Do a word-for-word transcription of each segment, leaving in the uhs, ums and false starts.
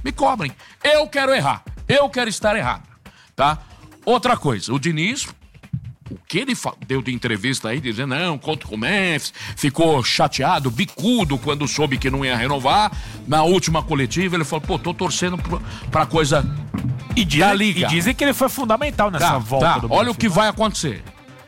Me cobrem. Eu quero errar. Eu quero estar errado. Tá? Outra coisa, o Diniz, o que ele deu de entrevista aí, dizendo, não, contra o Memphis, ficou chateado, bicudo, quando soube que não ia renovar. Na última coletiva, ele falou, pô, tô torcendo pra coisa e dizem, da Liga. E dizem que ele foi fundamental nessa tá, volta tá. do Olha Memphis, o que vai acontecer.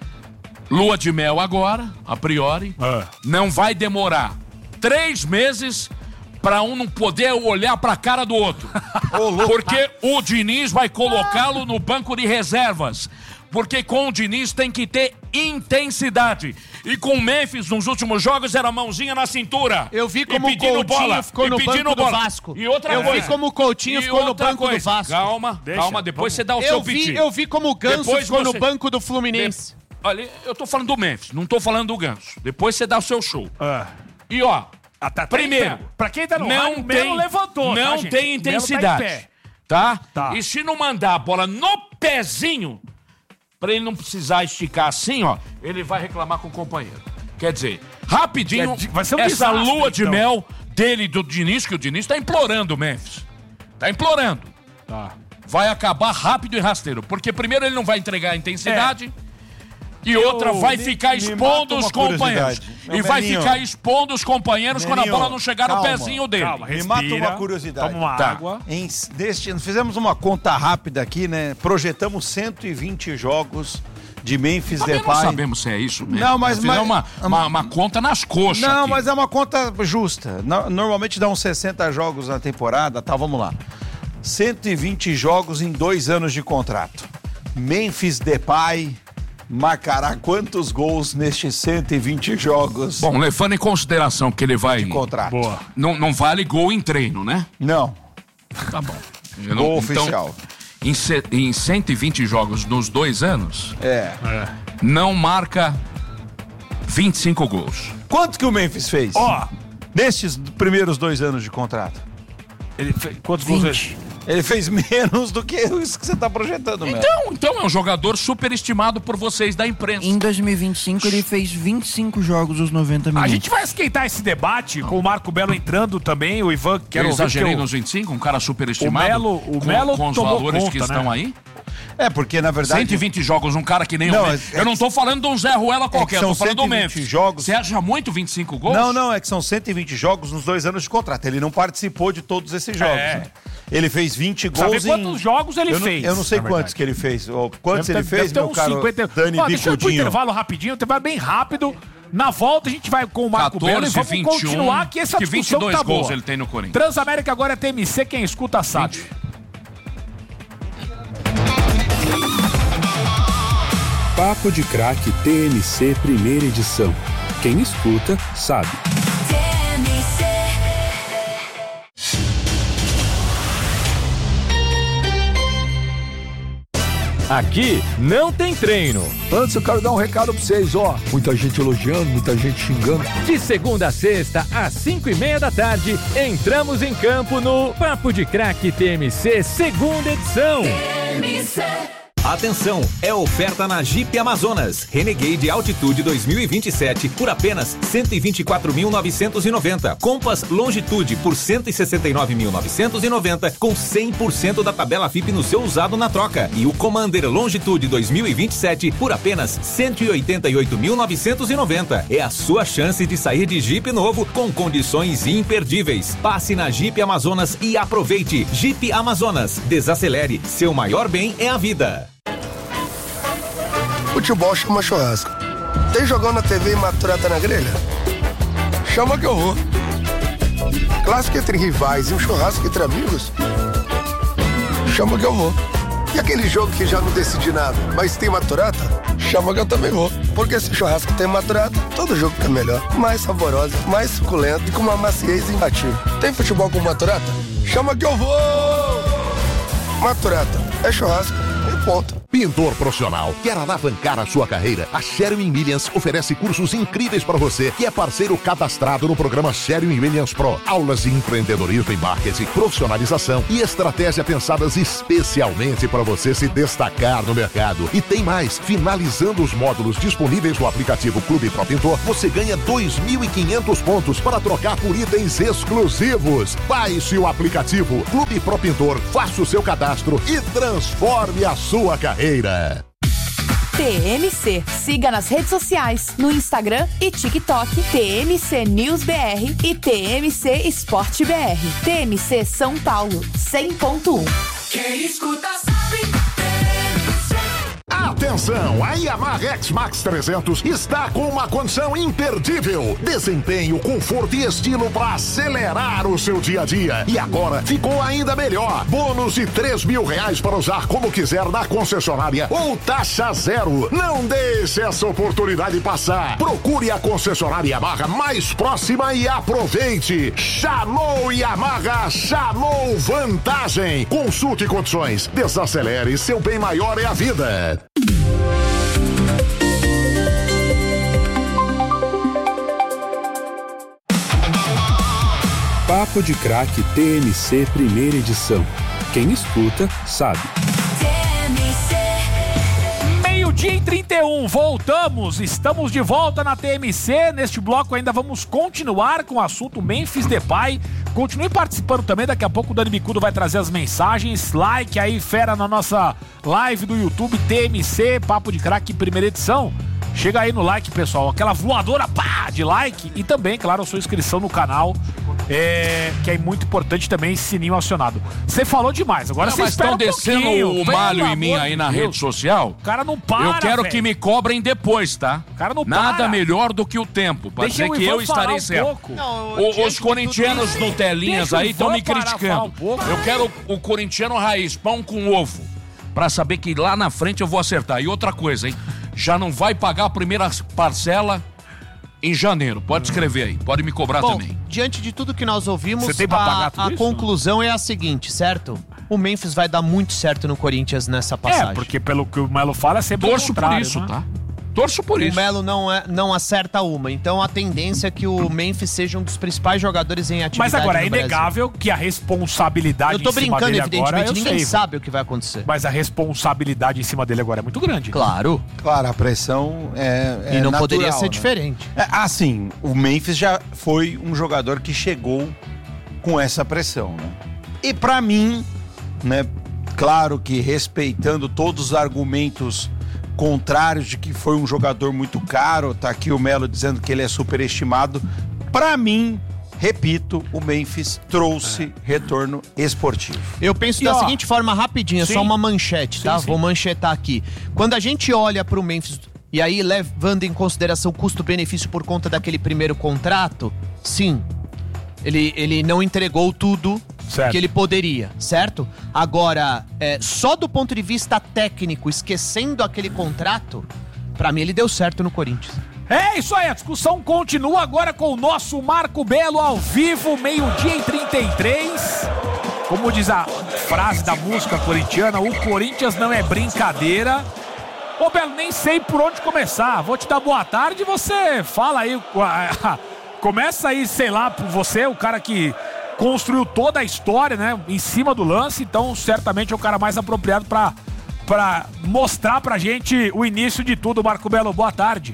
Lua de mel agora, a priori. É. Não vai demorar três meses pra um não poder olhar pra cara do outro. Porque o Diniz vai colocá-lo no banco de reservas. Porque com o Diniz tem que ter intensidade. E com o Memphis, nos últimos jogos, era mãozinha na cintura. Eu vi como o Coutinho bola, ficou no banco do bola. Vasco. E outra eu coisa. vi como o Coutinho ficou no banco coisa. do Vasco. Calma, Deixa, calma, depois vamos. você dá o eu seu vi, piti. Eu vi como o Ganso depois ficou você... no banco do Fluminense. De... Olha, eu tô falando do Memphis, não tô falando do Ganso. Depois você dá o seu show. É. E ó, ah, tá, primeiro, pra quem tá no não rádio, tem, o Melo levantou, não tá, tem intensidade, tá, tá? E se não mandar a bola no pezinho, pra ele não precisar esticar assim, ó, ele vai reclamar com o companheiro. Quer dizer, rapidinho, é, vai ser um essa desastre, lua de então. mel dele e do Diniz, que o Diniz tá implorando o Memphis. Tá implorando. Tá. Vai acabar rápido e rasteiro, porque primeiro ele não vai entregar a intensidade... É. E outra, Eu, vai me, ficar me expondo os companheiros. Meu e vai Meninho, ficar expondo os companheiros Meninho, quando a bola não chegar calma, no pezinho dele. Calma, me respira, mata uma curiosidade. Toma uma Tá. água. Em, deste, fizemos uma conta rápida aqui, né? Projetamos cento e vinte jogos de Memphis Também Depay. não sabemos se é isso mesmo. Não, mas- Nós fizemos mas- uma, uma, uma conta nas coxas. Não, aqui. mas é uma conta justa. No- Normalmente dá uns sessenta jogos na temporada, tá? Vamos lá. cento e vinte jogos em dois anos de contrato. Memphis Depay marcará quantos gols nestes cento e vinte jogos Bom, levando em consideração que ele vai... de contrato? Boa. Não, não vale gol em treino, né? Não, Tá bom. Eu gol não- oficial. Então, em, ce- em cento e vinte jogos nos dois anos, É. É. não marca vinte e cinco gols. Quanto que o Memphis fez? Ó, Nestes primeiros dois anos de contrato? ele fez quantos gols ele... Ele fez menos do que isso que você tá projetando, Melo. Então, então é um jogador superestimado por vocês da imprensa. Em dois mil e vinte e cinco ele fez vinte e cinco jogos os noventa A minutos. gente vai esquentar esse debate com o Marco Belo entrando também, o Ivan quer Eu ouvir exagerei porque nos vinte e cinco, um cara superestimado. O Melo- o com, Melo com os tomou valores conta, que estão né? aí. É, porque na verdade... cento e vinte jogos, um cara que nem Não, o é- Memphis. Eu não tô falando de um Zé Ruela qualquer, é que eu tô são falando do cento e vinte Memphis. jogos. Você acha muito vinte e cinco gols? Não, não, é que são cento e vinte jogos nos dois anos de contrato. Ele não participou de todos esses jogos. É. Né? Ele fez vinte Precisa gols ver quantos em... jogos ele eu fez, Não, eu não sei na quantos verdade. que ele fez. Ou quantos Deve ele ter- fez, deve ter meu uns caro cinquenta. Dani Ó, deixa eu ir pro Bicudinho. intervalo rapidinho, um intervalo bem rápido. Na volta a gente vai com o Marco Belo e vamos vinte e um, continuar que essa que vinte e discussão dois tá gols boa. ele tem no Corinthians. Transamérica agora é T M C, quem escuta sabe. Papo de Craque T M C Primeira Edição. Quem escuta, sabe. Aqui não tem treino. Antes eu quero dar um recado pra vocês, ó. Muita gente elogiando, muita gente xingando. De segunda a sexta, às cinco e meia da tarde, entramos em campo no Papo de Craque T M C, segunda edição. Atenção, é oferta na Jeep Amazonas. Renegade Altitude dois mil e vinte e sete por apenas cento e vinte e quatro mil novecentos e noventa. Compass Longitude por cento e sessenta e nove mil novecentos e noventa com cem por cento da tabela F I P no seu usado na troca. E o Commander Longitude dois mil e vinte e sete por apenas cento e oitenta e oito mil novecentos e noventa. É a sua chance de sair de Jeep novo com condições imperdíveis. Passe na Jeep Amazonas e aproveite. Jeep Amazonas. Desacelere. Seu maior bem é a vida. Futebol chama churrasco. Tem jogão na T V e maturata na grelha? Chama que eu vou. Clássico entre rivais e um churrasco entre amigos? Chama que eu vou. E aquele jogo que já não decidi nada, mas tem maturata? Chama que eu também vou. Porque se churrasco tem maturata, todo jogo fica melhor. Mais saborosa, mais suculento e com uma maciez imbatível. Tem futebol com maturata? Chama que eu vou! Maturata é churrasco ponto. Pintor profissional, quer alavancar a sua carreira? A Sherwin Williams oferece cursos incríveis para você, que é parceiro cadastrado no programa Sherwin Williams Pro. Aulas de empreendedorismo e marketing, profissionalização e estratégia pensadas especialmente para você se destacar no mercado. E tem mais, finalizando os módulos disponíveis no aplicativo Clube Pro Pintor, você ganha dois mil e quinhentos pontos para trocar por itens exclusivos. Baixe o aplicativo Clube Pro Pintor, faça o seu cadastro e transforme a sua carreira. T M C. Siga nas redes sociais, no Instagram e TikTok, T M C News B R e T M C Esporte B R. T M C São Paulo, cem ponto um. Quem escuta sabe. Atenção, a Yamaha X-Max trezentos está com uma condição imperdível. Desempenho, conforto e estilo para acelerar o seu dia a dia. E agora ficou ainda melhor. Bônus de três mil reais para usar como quiser na concessionária ou taxa zero. Não deixe essa oportunidade passar. Procure a concessionária Yamaha mais próxima e aproveite. Chamou Yamaha, chamou vantagem. Consulte condições. Desacelere, seu bem maior é a vida. Papo de Craque T M C primeira edição. Quem escuta, sabe. Meio-dia e trinta e um, voltamos, estamos de volta na T M C. Neste bloco ainda vamos continuar com o assunto Memphis Depay. Continue participando também, daqui a pouco o Dani Bicudo vai trazer as mensagens. Like aí, fera, na nossa live do YouTube, T M C, Papo de Craque, primeira edição. Chega aí no like, pessoal, aquela voadora, pá, de like. E também, claro, a sua inscrição no canal, é, que é muito importante também, esse sininho acionado. Você falou demais, agora você espera um pouquinho. Estão descendo o malho em mim aí na rede social. O cara não para, Eu quero véio. que me cobrem depois, tá? O cara não Nada para. melhor do que o tempo, pra Deixa dizer o que Ivan eu estarei um certo. pouco. Não, o, os corintianos no telinhas aí estão me criticando. Um eu quero o corintiano raiz, pão com ovo, pra saber que lá na frente eu vou acertar. E outra coisa, hein? Já não vai pagar a primeira parcela em janeiro. Pode escrever aí, pode me cobrar Bom, também. Diante de tudo que nós ouvimos, Você tem pra pagar a, tudo a isso? conclusão é a seguinte, certo? O Memphis vai dar muito certo no Corinthians nessa passagem. É, porque pelo que o Melo fala, é sempre Torço o contrário, por isso, né? tá? Torço por o isso. O Melo não, é, não acerta uma, então a tendência é que o Memphis seja um dos principais jogadores em atividade. Mas agora é no inegável Brasil. que a responsabilidade Eu tô em cima brincando, dele evidentemente, agora, eu ninguém sei, sabe o que vai acontecer. Mas a responsabilidade em cima dele agora é muito grande. Claro. Claro, a pressão é, é E não natural, poderia ser né? diferente. É, assim, o Memphis já foi um jogador que chegou com essa pressão, né? E pra mim, né, claro que respeitando todos os argumentos contrários de que foi um jogador muito caro, tá aqui o Melo dizendo que ele é superestimado, pra mim, repito, o Memphis trouxe é. retorno esportivo. Eu penso E, da ó, seguinte forma, rapidinho, é sim. só uma manchete, tá? Sim, sim. Vou manchetar aqui. Quando a gente olha pro Memphis, e aí levando em consideração custo-benefício por conta daquele primeiro contrato, sim, ele, ele não entregou tudo certo. que ele poderia, certo? Agora, é, só do ponto de vista técnico, esquecendo aquele contrato, pra mim ele deu certo no Corinthians. É isso aí, a discussão continua agora com o nosso Marco Belo ao vivo, meio-dia e trinta e três. Como diz a frase da música corintiana, o Corinthians não é brincadeira. Ô Belo, nem sei por onde começar. Vou te dar boa tarde e você fala aí. Começa aí, sei lá, por você, o cara que construiu toda a história, né, em cima do lance, então certamente é o cara mais apropriado pra, pra mostrar pra gente o início de tudo. Marco Belo, boa tarde.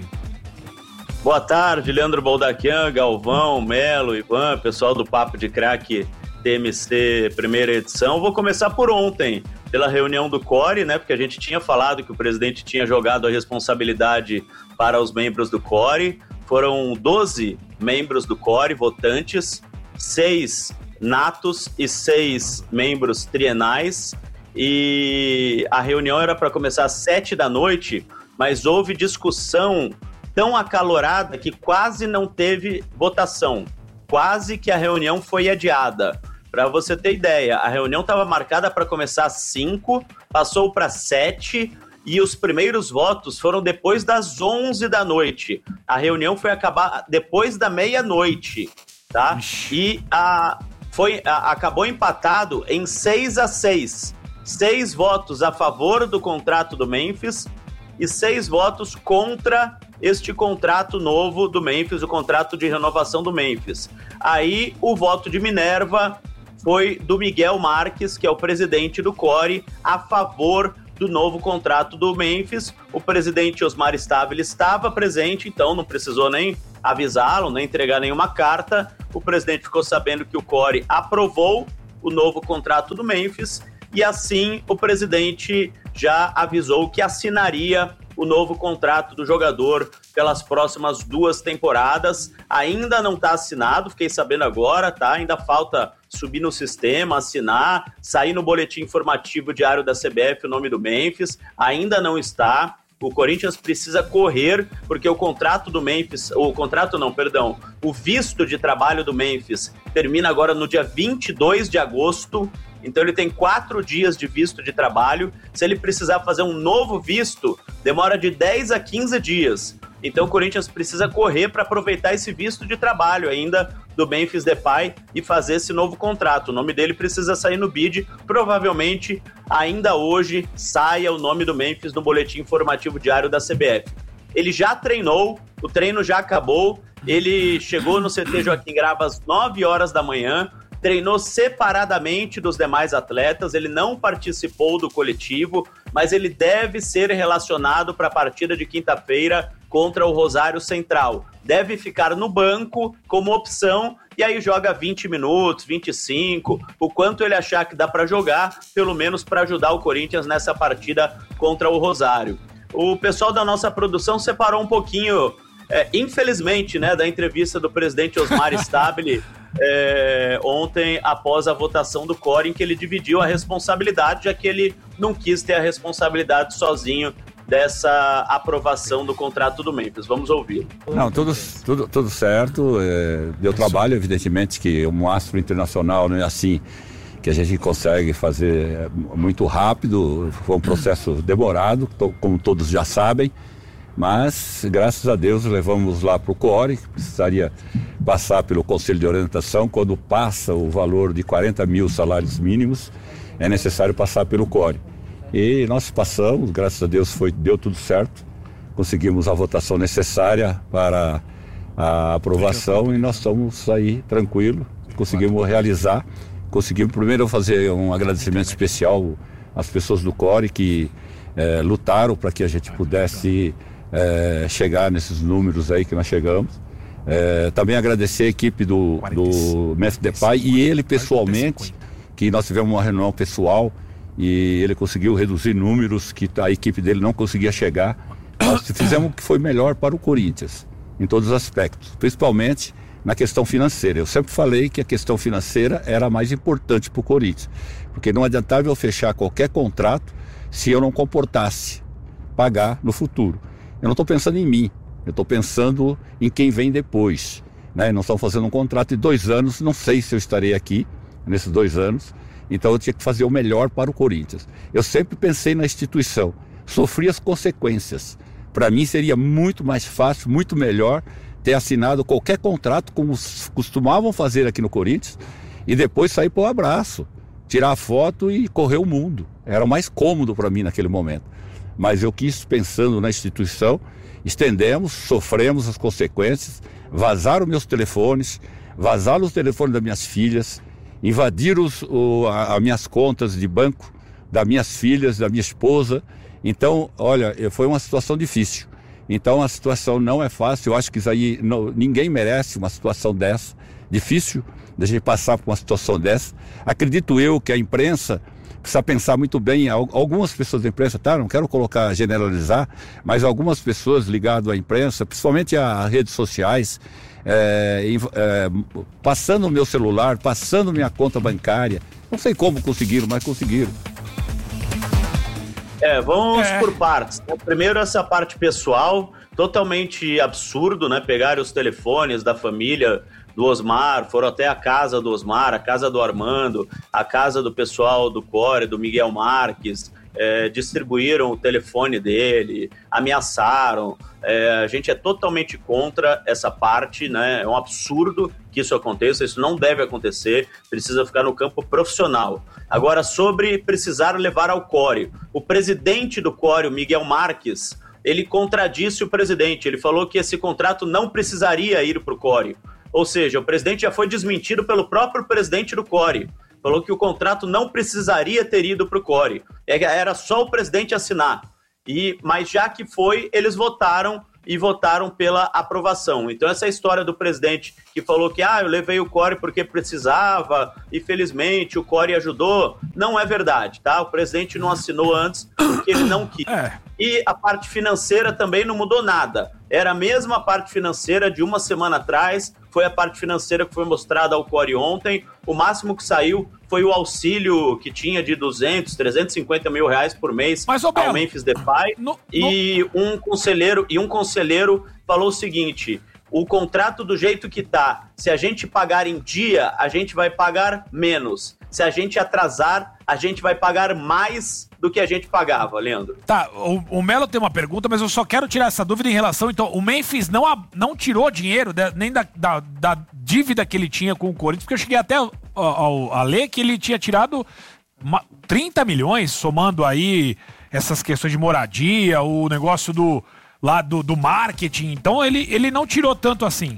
Boa tarde, Leandro Baldaquian, Galvão, Melo, Ivan, pessoal do Papo de Craque T M C primeira edição. Vou começar por ontem, pela reunião do Core, né, porque a gente tinha falado que o presidente tinha jogado a responsabilidade para os membros do Core. Foram doze membros do Core, votantes, seis natos e seis membros trienais, e a reunião era para começar às sete da noite, mas houve discussão tão acalorada que quase não teve votação, quase que a reunião foi adiada. Para você ter ideia, a reunião estava marcada para começar às cinco, passou para sete, e os primeiros votos foram depois das onze da noite. A reunião foi acabar depois da meia-noite, tá? E a, foi, a, acabou empatado em seis a seis. seis votos a favor do contrato do Memphis e seis votos contra este contrato novo do Memphis, o contrato de renovação do Memphis. Aí o voto de Minerva foi do Miguel Marques, que é o presidente do Core, a favor do novo contrato do Memphis. O presidente Osmar Stabile estava presente, então não precisou nem avisá-lo, nem entregar nenhuma carta. O presidente ficou sabendo que o Core aprovou o novo contrato do Memphis e assim o presidente já avisou que assinaria o novo contrato do jogador pelas próximas duas temporadas. Ainda não está assinado, fiquei sabendo agora, tá? Ainda falta subir no sistema, assinar, sair no boletim informativo diário da C B F o nome do Memphis, ainda não está. O Corinthians precisa correr, porque o contrato do Memphis, o contrato não, perdão, o visto de trabalho do Memphis termina agora no dia vinte e dois de agosto, então ele tem quatro dias de visto de trabalho. Se ele precisar fazer um novo visto, demora de dez a quinze dias. Então o Corinthians precisa correr para aproveitar esse visto de trabalho ainda do Memphis Depay e fazer esse novo contrato. O nome dele precisa sair no B I D, provavelmente ainda hoje saia o nome do Memphis no boletim informativo diário da C B F. Ele já treinou, o treino já acabou, ele chegou no C T Joaquim Grava às nove horas da manhã, treinou separadamente dos demais atletas, ele não participou do coletivo, mas ele deve ser relacionado para a partida de quinta-feira contra o Rosário Central. Deve ficar no banco como opção e aí joga vinte minutos, vinte e cinco, o quanto ele achar que dá para jogar, pelo menos para ajudar o Corinthians nessa partida contra o Rosário. O pessoal da nossa produção separou um pouquinho, é, infelizmente, né, da entrevista do presidente Osmar Stabile é, ontem, após a votação do Core, em que ele dividiu a responsabilidade, já que ele não quis ter a responsabilidade sozinho dessa aprovação do contrato do Memphis. Vamos ouvir. Não, tudo, tudo, tudo certo. É, deu trabalho, evidentemente, que um astro internacional não é assim que a gente consegue fazer muito rápido. Foi um processo demorado, como todos já sabem, mas graças a Deus levamos lá para o Core, que precisaria passar pelo Conselho de Orientação. Quando passa o valor de quarenta mil salários mínimos, é necessário passar pelo Core. E nós passamos, graças a Deus foi, deu tudo certo, conseguimos a votação necessária para a aprovação e nós estamos aí tranquilos, conseguimos realizar, conseguimos primeiro fazer um agradecimento especial às pessoas do Core que eh, lutaram para que a gente pudesse eh, chegar nesses números aí que nós chegamos. Eh, também agradecer a equipe do, do Memphis Depay e ele pessoalmente, que nós tivemos uma reunião pessoal e ele conseguiu reduzir números que a equipe dele não conseguia chegar. Nós fizemos o que foi melhor para o Corinthians, em todos os aspectos, principalmente na questão financeira. Eu sempre falei que a questão financeira era a mais importante para o Corinthians, porque não adiantava eu fechar qualquer contrato se eu não comportasse pagar no futuro. Eu não estou pensando em mim, eu estou pensando em quem vem depois, né? Nós estamos fazendo um contrato de dois anos, não sei se eu estarei aqui nesses dois anos, então eu tinha que fazer o melhor para o Corinthians. Eu sempre pensei na instituição, sofri as consequências. Para mim seria muito mais fácil, muito melhor ter assinado qualquer contrato como costumavam fazer aqui no Corinthians e depois sair para o abraço, tirar a foto e correr o mundo. Era mais cômodo para mim naquele momento. Mas eu quis, pensando na instituição, estendemos, sofremos as consequências, vazaram meus telefones, vazaram os telefones das minhas filhas, invadiram os, o, a, as minhas contas de banco, das minhas filhas, da minha esposa. Então, olha, foi uma situação difícil. Então, a situação não é fácil. Eu acho que isso aí, não, ninguém merece uma situação dessa, difícil, de a gente passar por uma situação dessa. Acredito eu que a imprensa precisa pensar muito bem, algumas pessoas da imprensa, tá? Não quero colocar, generalizar, mas algumas pessoas ligadas à imprensa, principalmente às redes sociais, É, é, passando o meu celular, passando minha conta bancária. Não sei como conseguiram, mas conseguiram. É, vamos é. por partes. Primeiro, essa parte pessoal, totalmente absurdo, né? Pegaram os telefones da família do Osmar, foram até a casa do Osmar, a casa do Armando, a casa do pessoal do Core, do Miguel Marques, é, distribuíram o telefone dele, ameaçaram. É, a gente é totalmente contra essa parte, né? É um absurdo que isso aconteça, isso não deve acontecer, precisa ficar no campo profissional. Agora, sobre precisar levar ao Core. O presidente do Core, o Miguel Marques, ele contradisse o presidente. Ele falou que esse contrato não precisaria ir para o Core. Ou seja, o presidente já foi desmentido pelo próprio presidente do Core. Falou que o contrato não precisaria ter ido para o Core. Era só o presidente assinar. E, mas já que foi, eles votaram e votaram pela aprovação. Então essa história do presidente que falou que ah, eu levei o Core porque precisava e felizmente o Core ajudou, não é verdade, tá? O presidente não assinou antes porque ele não quis. É. E a parte financeira também não mudou nada. Era a mesma parte financeira de uma semana atrás, foi a parte financeira que foi mostrada ao Core ontem. O máximo que saiu foi o auxílio que tinha de duzentos, trezentos e cinquenta mil reais por mês Mas, ao Belo, Memphis Depay. No, e, no... um conselheiro, e um conselheiro falou o seguinte: o contrato do jeito que tá, se a gente pagar em dia, a gente vai pagar menos. Se a gente atrasar, a gente vai pagar mais do que a gente pagava, Leandro. Tá, o, o Melo tem uma pergunta, mas eu só quero tirar essa dúvida em relação... Então, o Memphis não, a, não tirou dinheiro de, nem da, da, da dívida que ele tinha com o Corinthians, porque eu cheguei até ao, ao, a ler que ele tinha tirado uma, trinta milhões, somando aí essas questões de moradia, o negócio do, lá do, do marketing. Então, ele, ele não tirou tanto assim.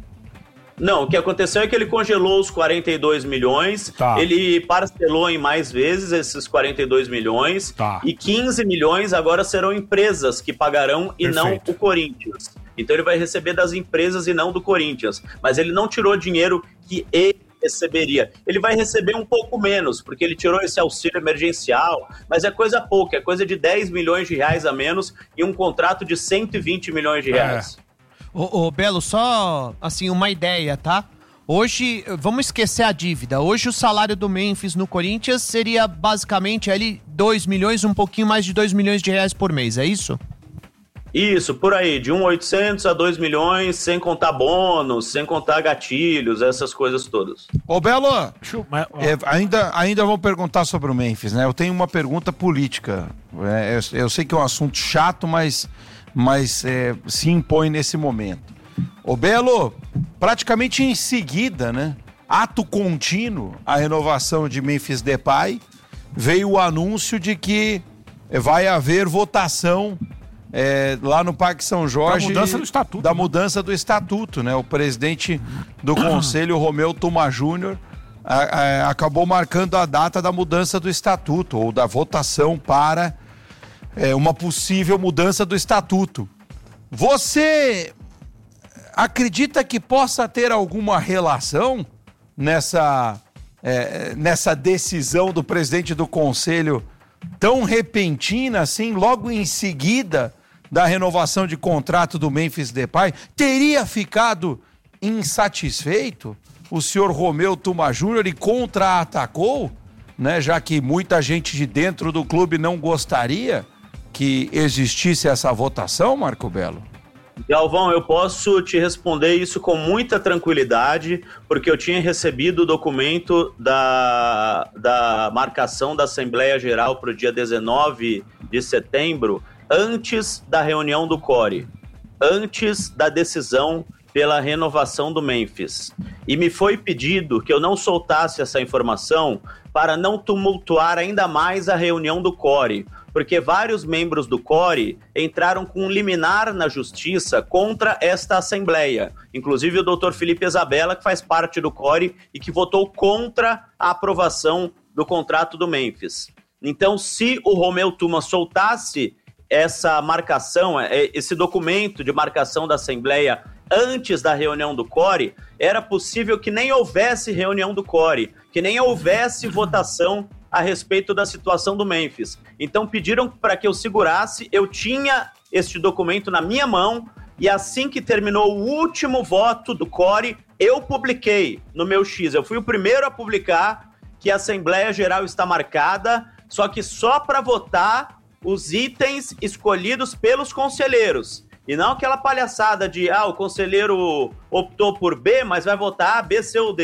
Não, o que aconteceu é que ele congelou os quarenta e dois milhões, tá. Ele parcelou em mais vezes esses quarenta e dois milhões, tá. E quinze milhões agora serão empresas que pagarão e Perfeito. Não o Corinthians. Então ele vai receber das empresas e não do Corinthians, mas ele não tirou dinheiro que ele receberia. Ele vai receber um pouco menos, porque ele tirou esse auxílio emergencial, mas é coisa pouca, é coisa de dez milhões de reais a menos e um contrato de cento e vinte milhões de reais. É. Ô, ô, Belo, só, assim, uma ideia, tá? Hoje, vamos esquecer a dívida. Hoje o salário do Memphis no Corinthians seria basicamente ali dois milhões, um pouquinho mais de dois milhões de reais por mês, é isso? Isso, por aí, de um milhão e oitocentos a dois milhões, sem contar bônus, sem contar gatilhos, essas coisas todas. Ô, Belo, é, ainda, ainda vou perguntar sobre o Memphis, né? Eu tenho uma pergunta política. É, eu, eu sei que é um assunto chato, mas... mas é, se impõe nesse momento. Ô Belo, praticamente em seguida, né, ato contínuo, a renovação de Memphis Depay, veio o anúncio de que vai haver votação é, lá no Parque São Jorge... Da mudança do estatuto. Da mudança do estatuto, né? O presidente do Conselho, Romeu Tuma Júnior, a, a, acabou marcando a data da mudança do estatuto, ou da votação para... É uma possível mudança do estatuto. Você acredita que possa ter alguma relação nessa, é, nessa decisão do presidente do conselho tão repentina assim, logo em seguida da renovação de contrato do Memphis Depay? Teria ficado insatisfeito o senhor Romeu Tuma Júnior e contra-atacou, né, já que muita gente de dentro do clube não gostaria que existisse essa votação, Marco Belo? Galvão, eu posso te responder isso com muita tranquilidade, porque eu tinha recebido o documento da, da marcação da Assembleia Geral para o dia dezenove de setembro, antes da reunião do Core, antes da decisão pela renovação do Memphis. E me foi pedido que eu não soltasse essa informação para não tumultuar ainda mais a reunião do Core, porque vários membros do Core entraram com um liminar na justiça contra esta Assembleia. Inclusive o doutor Felipe Isabella, que faz parte do Core e que votou contra a aprovação do contrato do Memphis. Então, se o Romeu Tuma soltasse essa marcação, esse documento de marcação da Assembleia antes da reunião do Core, era possível que nem houvesse reunião do Core, que nem houvesse votação a respeito da situação do Memphis. Então pediram para que eu segurasse, eu tinha este documento na minha mão e assim que terminou o último voto do Core, eu publiquei no meu X. Eu fui o primeiro a publicar que a Assembleia Geral está marcada, só que só para votar os itens escolhidos pelos conselheiros. E não aquela palhaçada de, ah, o conselheiro optou por B, mas vai votar A, B, C ou D.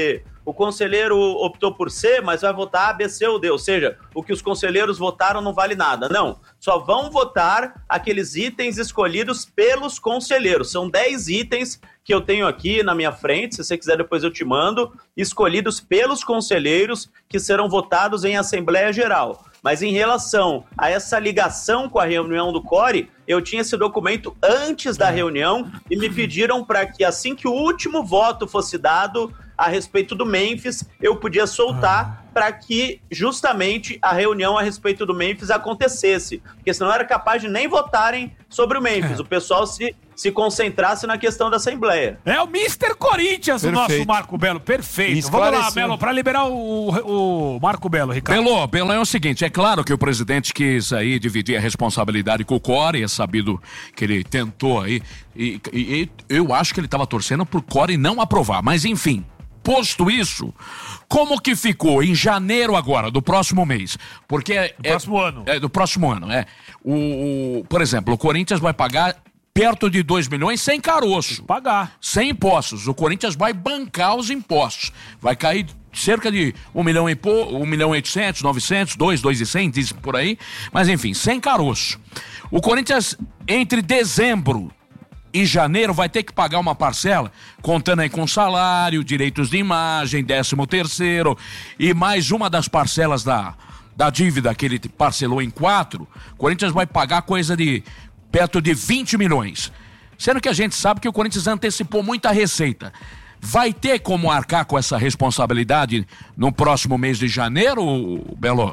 o conselheiro optou por C, mas vai votar A, B, C ou D, ou seja, o que os conselheiros votaram não vale nada. Não, só vão votar aqueles itens escolhidos pelos conselheiros. São dez itens que eu tenho aqui na minha frente, se você quiser depois eu te mando, escolhidos pelos conselheiros que serão votados em Assembleia Geral. Mas em relação a essa ligação com a reunião do C O R E, eu tinha esse documento antes da reunião e me pediram para que assim que o último voto fosse dado a respeito do Memphis, eu podia soltar para que justamente a reunião a respeito do Memphis acontecesse. Porque senão era capaz de nem votarem sobre o Memphis. O pessoal se, se concentrasse na questão da Assembleia. É o mister Corinthians, o nosso Marco Belo. Perfeito. Vamos lá, Belo, para liberar o, o Marco Belo, Ricardo. Belo, Belo, é o seguinte, é claro que o presidente quis aí dividir a responsabilidade com o C O R E, é sabido que ele tentou aí, e, e, e eu acho que ele estava torcendo pro C O R E não aprovar, mas enfim. Posto isso, como que ficou em janeiro agora, do próximo mês? Porque é, do próximo é, ano. É, do próximo ano, é. O, o, por exemplo, o Corinthians vai pagar perto de dois milhões sem caroço. Pagar. Sem impostos. O Corinthians vai bancar os impostos. Vai cair cerca de um milhão e pouco, um milhão e oitocentos, novecentos, dois, dois e cem, dizem por aí. Mas enfim, sem caroço. O Corinthians, entre dezembro e janeiro, vai ter que pagar uma parcela, contando aí com salário, direitos de imagem, décimo terceiro, e mais uma das parcelas da, da dívida que ele parcelou em quatro, o Corinthians vai pagar coisa de perto de vinte milhões. Sendo que a gente sabe que o Corinthians antecipou muita receita. Vai ter como arcar com essa responsabilidade no próximo mês de janeiro, Belo?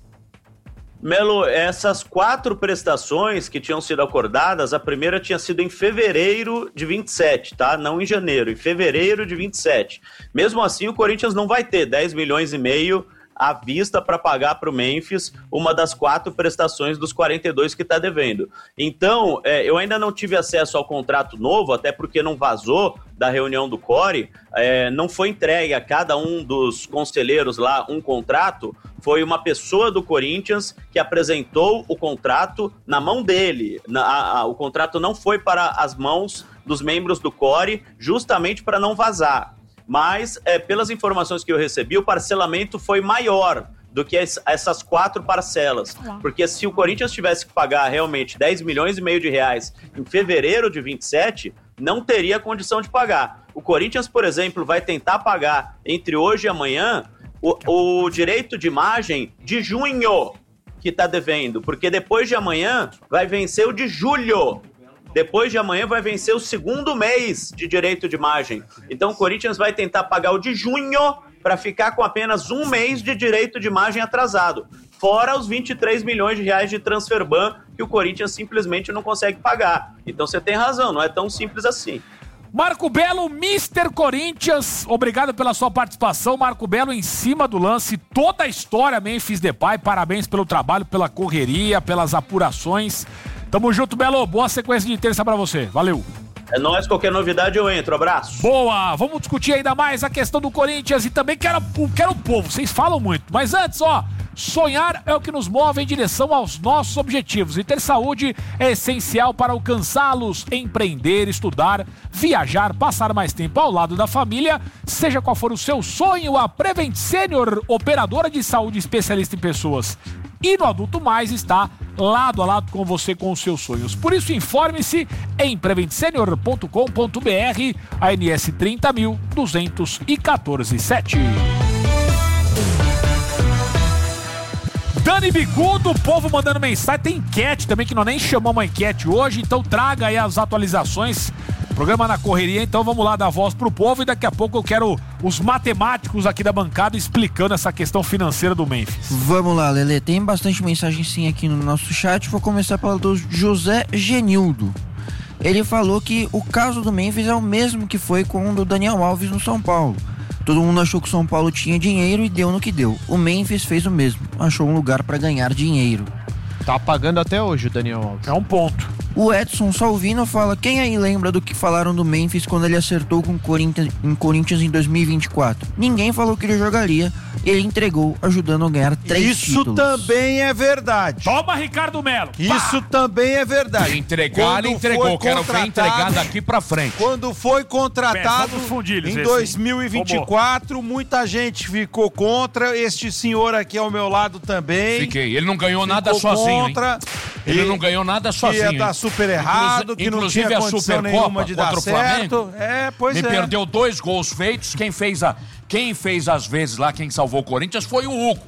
Melo, essas quatro prestações que tinham sido acordadas, a primeira tinha sido em fevereiro de vinte e sete, tá? Não em janeiro, em fevereiro de vinte e sete. Mesmo assim, o Corinthians não vai ter dez milhões e meio à vista para pagar para o Memphis uma das quatro prestações dos quarenta e dois que está devendo. Então, é, eu ainda não tive acesso ao contrato novo, até porque não vazou da reunião do C O R E, é, não foi entregue a cada um dos conselheiros lá um contrato, foi uma pessoa do Corinthians que apresentou o contrato na mão dele. Na, a, a, o contrato não foi para as mãos dos membros do C O R E, justamente para não vazar. Mas, é, pelas informações que eu recebi, o parcelamento foi maior do que es, essas quatro parcelas. Porque se o Corinthians tivesse que pagar realmente dez milhões e meio de reais em fevereiro de vinte e sete, não teria condição de pagar. O Corinthians, por exemplo, vai tentar pagar entre hoje e amanhã o, o direito de imagem de junho que está devendo, porque depois de amanhã vai vencer o de julho. Depois de amanhã vai vencer o segundo mês de direito de imagem. Então o Corinthians vai tentar pagar o de junho para ficar com apenas um mês de direito de imagem atrasado. Fora os vinte e três milhões de reais de transferban que o Corinthians simplesmente não consegue pagar. Então você tem razão, não é tão simples assim. Marco Belo, mister Corinthians, obrigado pela sua participação. Marco Belo em cima do lance, toda a história Memphis Depay, parabéns pelo trabalho, pela correria, pelas apurações. Tamo junto, Belo, boa sequência de terça pra você, valeu. É nóis, qualquer novidade eu entro, abraço. Boa, vamos discutir ainda mais a questão do Corinthians e também quero, quero o povo, vocês falam muito, mas antes, ó, sonhar é o que nos move em direção aos nossos objetivos e ter saúde é essencial para alcançá-los, empreender, estudar, viajar, passar mais tempo ao lado da família, seja qual for o seu sonho, a Prevent Senior, operadora de saúde especialista em pessoas e no Adulto Mais, está lado a lado com você com os seus sonhos. Por isso, informe-se em prevent senior ponto com ponto b r, A N S trinta mil duzentos e quatorze sete. Dani Bicudo, o povo mandando mensagem, tem enquete também, que nós nem chamamos uma enquete hoje, então traga aí as atualizações. Programa na correria, então vamos lá dar voz pro povo e daqui a pouco eu quero os matemáticos aqui da bancada explicando essa questão financeira do Memphis. Vamos lá, Lelê, tem bastante mensagem sim aqui no nosso chat, vou começar pelo do José Genildo. Ele falou que o caso do Memphis é o mesmo que foi com o do Daniel Alves no São Paulo. Todo mundo achou que o São Paulo tinha dinheiro e deu no que deu. O Memphis fez o mesmo, achou um lugar para ganhar dinheiro. Tá pagando até hoje o Daniel Alves. É um ponto. O Edson Salvino fala: quem aí lembra do que falaram do Memphis quando ele acertou com o Corinthians em, Corinthians em dois mil e vinte e quatro? Ninguém falou que ele jogaria. Ele entregou, ajudando a ganhar três Isso títulos. também é verdade. Toma, Ricardo Melo. Isso também é verdade. Entregar, ele entregou. Quero ver entregar daqui pra frente. Quando foi contratado fundilhos, em esse, dois mil e vinte e quatro, muita gente ficou contra. Este senhor aqui ao meu lado também. Fiquei. Ele não ganhou ficou nada sozinho, contra. hein? Ele não ganhou nada sozinho. Que ia dar super errado, Inclusive, que não tinha a condição nenhuma de dar contra o certo. Flamengo. É, pois me é. perdeu dois gols feitos. Quem fez, a, quem fez as vezes lá, quem salvou o Corinthians foi o Hugo.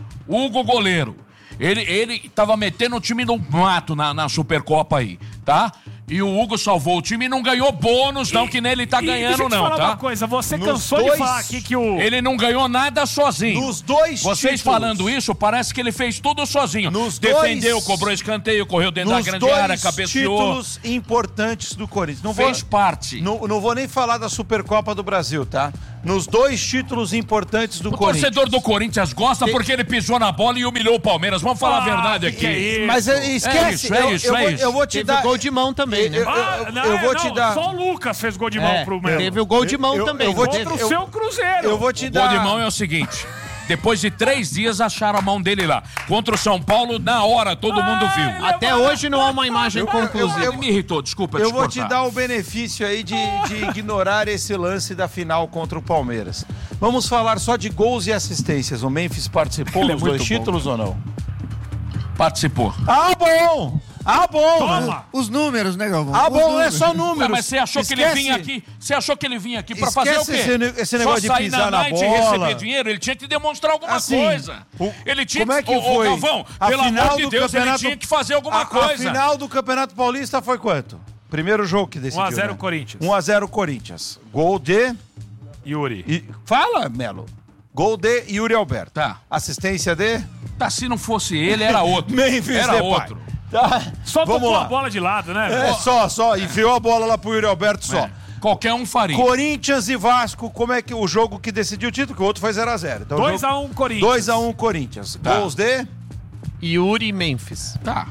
O Hugo goleiro. Ele, ele tava metendo o time no mato na, na Supercopa aí, tá? E o Hugo salvou o time e não ganhou bônus, não, que nele tá e ganhando, deixa eu te não, falar tá? uma coisa, você Nos cansou dois- de falar aqui que o... Ele não ganhou nada sozinho. Nos dois Vocês títulos. falando isso, parece que ele fez tudo sozinho. Nos Defendeu, dois- cobrou escanteio, correu dentro Nos da grande dois área, cabeceou. títulos importantes do Corinthians. Não Fez vou, parte. Não, não vou nem falar da Supercopa do Brasil, tá? Nos dois títulos importantes do O Corinthians. torcedor do Corinthians gosta porque ele pisou na bola e humilhou o Palmeiras. Vamos falar a verdade aqui. que é isso? Mas é- esquece, É eu- isso, eu é vou- isso. eu vou te Teve dar- gol de mão também, né? Eu- eu- Ah, não, eu vou não, te dar- Só o Lucas fez gol de mão É, pro Melo. teve o gol de mão Eu- também. eu vou te- Contra o eu- seu Cruzeiro. Eu vou te O dar... gol de mão é o seguinte. Depois de três dias, acharam a mão dele lá. Contra o São Paulo, na hora, todo mundo viu. Até hoje não há uma imagem conclusiva. Ele me irritou, desculpa Eu te vou te cortar. dar o benefício aí de, de ignorar esse lance da final contra o Palmeiras. Vamos falar só de gols e assistências. O Memphis participou Ele é dos muito dois bom. títulos ou não? Participou. Ah, bom! Ah, bom! Toma. Os números, né, Galvão? Ah, Os bom, é números. só números. Ué, mas você achou que ele Esquece- vinha aqui? Você achou que ele vinha aqui pra Esquece fazer o quê? esse ne- esse negócio de Só sair pisar na na night e bola. receber dinheiro? Ele tinha que demonstrar alguma Assim, coisa. o- Ele tinha como é que Ô, ô, foi? Galvão, A pelo final amor de do Deus, ele campeonato- tinha que fazer alguma a, coisa. A final do Campeonato Paulista foi quanto? Primeiro jogo que decidiu, um a zero né? Corinthians. um a zero Corinthians. Gol de... Yuri. E- Fala, Melo. Gol de Yuri Alberto. Tá. Assistência de... Tá, se não fosse ele, era outro. Memphis Era Depay. outro. Tá. Só Vamos tocou lá. a bola de lado, né? É, só, só. Enfiou a bola lá pro Yuri Alberto só. É, qualquer um faria. Corinthians e Vasco, como é que o jogo que decidiu o título, que o outro foi zero a zero. Então, dois a um Corinthians. dois a um Corinthians. Tá. Gols de... Yuri e Memphis. Tá.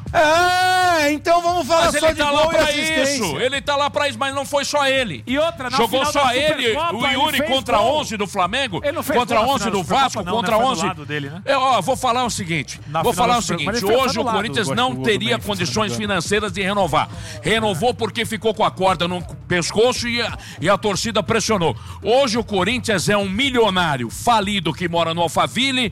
É, então vamos falar Mas só ele de tá lá gol e pra assistência. isso. Ele tá lá pra isso, mas não foi só ele. E outra, na Jogou final só da ele, Supercopa, o ele Yuri fez contra gol. onze do Flamengo, Ele não fez contra gol na onze final do da Supercopa, Vasco, não, contra né? Foi do onze. lado dele, né? Eu, ó, vou falar o seguinte, Na vou final falar da o Supercopa, seguinte, ele foi- hoje foi o do lado Corinthians do- não do- do teria Memphis, se condições não me engano. financeiras de renovar. Renovou porque ficou com a corda no pescoço e a, e a torcida pressionou. Hoje o Corinthians é um milionário falido que mora no Alphaville,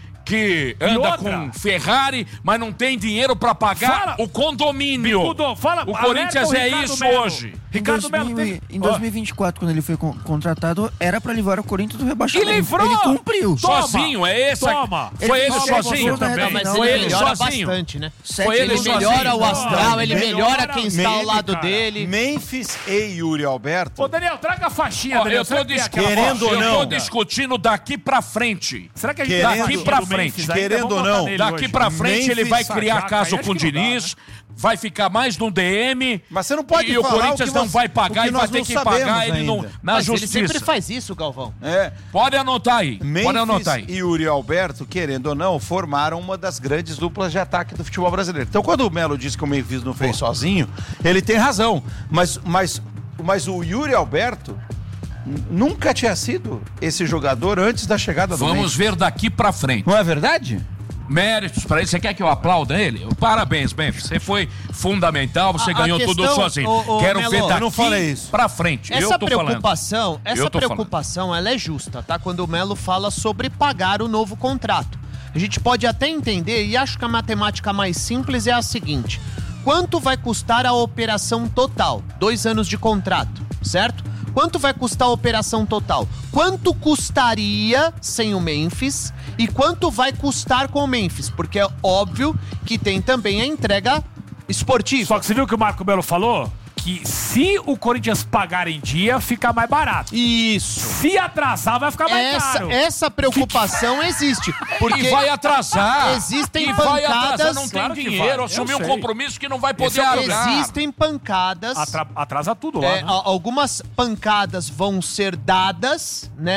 que anda outra? com Ferrari, mas não tem dinheiro pra pagar Fala. o condomínio. Bicudo, fala, o Corinthians alerta o é Ricardo isso Melo. hoje. Em, Ricardo Melo 2000 teve... e- em dois mil e vinte e quatro, quando ele foi con- contratado, era pra livrar o Corinthians do rebaixamento. E livrou! Ele cumpriu. Toma. Sozinho, é esse? Toma. Foi Ele ele fez sozinho gols na reta também. Mas final, Foi ele ele melhora sozinho. bastante, né? Sete Foi ele Ele gols. melhora sozinho. o astral, ele Melhora melhora quem está ao ele, lado cara. dele. Memphis e Yuri Alberto. Ô, Daniel, traga a faixinha, Ó, Daniel. eu Será tô que tem discutindo, aquela Querendo ou eu faixinha? tô não, discutindo daqui pra frente. Será que a gente Querendo- tá Daqui falando pra do frente, Memphis ainda? querendo Vamos ou botar não, nele Daqui hoje. pra frente ele vai Memphis, criar Sacaca, caso aí com o acho que não dá, Diniz, vai ficar mais no D M. Mas você não pode e o falar Corinthians o que não você- vai o pagar que e vai nós ter não que sabemos pagar ele no, ainda. na Mas ele justiça. sempre faz isso, Galvão. É. Pode anotar aí. Pode Memphis anotar aí. e Yuri Alberto, querendo ou não, formaram uma das grandes duplas de ataque do futebol brasileiro. Então, quando o Melo disse que o Memphis não fez sozinho, ele tem razão. Mas, mas, mas o Yuri Alberto n- nunca tinha sido esse jogador antes da chegada do Vamos Memphis. ver daqui pra frente. Não é verdade? Méritos pra ele. Você quer que eu aplauda ele? Parabéns, Memphis. Você foi fundamental, você A- a ganhou tudo questão, sozinho. ô, ô, Quero Melo, ver eu daqui não falei isso. pra frente. eu Essa tô falando. preocupação, essa Eu tô preocupação, ela é justa, tá? Quando o Melo fala sobre pagar o novo contrato. A gente pode até entender, e acho que a matemática mais simples é a seguinte: quanto vai custar a operação total? Dois anos de contrato, certo? Quanto vai custar a operação total? Quanto custaria sem o Memphis e quanto vai custar com o Memphis? Porque é óbvio que tem também a entrega esportiva. Só que você viu o que o Marco Belo falou? Que se o Corinthians pagar em dia, fica mais barato. Isso. Se atrasar, vai ficar mais Essa, caro. essa preocupação existe. Porque E vai atrasar. Existem e vai pancadas. atrasar, não tem Claro que dinheiro, vai, assumir eu um sei. compromisso que não vai poder Esse é o pagar. Existem pancadas. Atra- atrasa tudo lá, é, né? a- algumas pancadas vão ser dadas, né?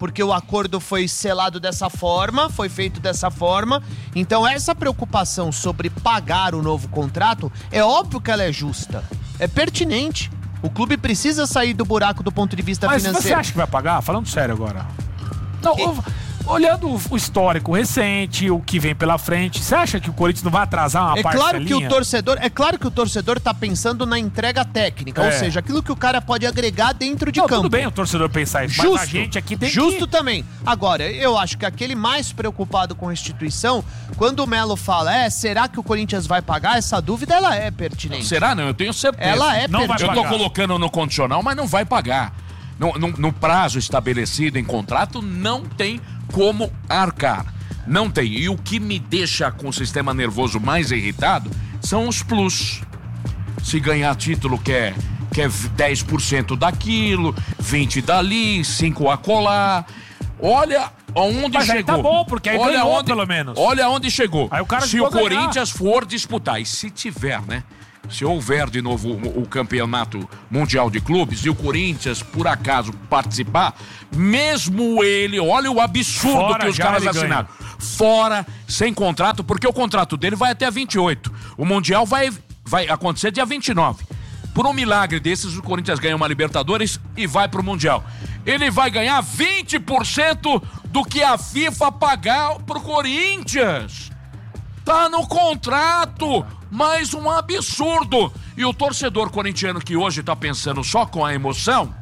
porque o acordo foi selado dessa forma, foi feito dessa forma. Então essa preocupação sobre pagar o novo contrato, é óbvio que ela é justa, é pertinente. O clube precisa sair do buraco do ponto de vista Mas financeiro. você acha que vai pagar? Falando sério agora. Não, o- olhando o histórico recente, o que vem pela frente, você acha que o Corinthians não vai atrasar uma É parcelinha? claro que o torcedor, é claro que o torcedor tá pensando na entrega técnica, É. ou seja, aquilo que o cara pode agregar dentro de Não, campo. tudo bem o torcedor pensar isso, Justo, mas a gente aqui tem justo que... também. Agora, eu acho que aquele mais preocupado com restituição, quando o Melo fala, é, será que o Corinthians vai pagar? Essa dúvida, ela é pertinente. Será? Não, eu tenho certeza. Ela é Não vai pertinente. Eu tô colocando no condicional, mas não vai pagar. No, no- no prazo estabelecido em contrato, não tem como arcar. Não tem. E o que me deixa com o sistema nervoso mais irritado são os plus. Se ganhar título quer, quer dez por cento daquilo, vinte por cento dali, cinco por cento acolá. Olha aonde Mas chegou. aí tá bom, porque aí olha ganhou, onde, pelo menos. Olha onde chegou. Aí o cara Se chegou o a ganhar. Corinthians for disputar, e se tiver, né? Se houver de novo o, o campeonato mundial de clubes e o Corinthians, por acaso, participar, mesmo ele, olha o absurdo Fora que os já caras ele assinaram. Fora, sem contrato, porque o contrato dele vai até vinte e oito. O Mundial vai, vai acontecer dia vinte e nove. Por um milagre desses, o Corinthians ganha uma Libertadores e vai pro Mundial. Ele vai ganhar vinte por cento do que a FIFA pagar pro Corinthians. Tá no contrato, mais um absurdo. E o torcedor corintiano que hoje tá pensando só com a emoção,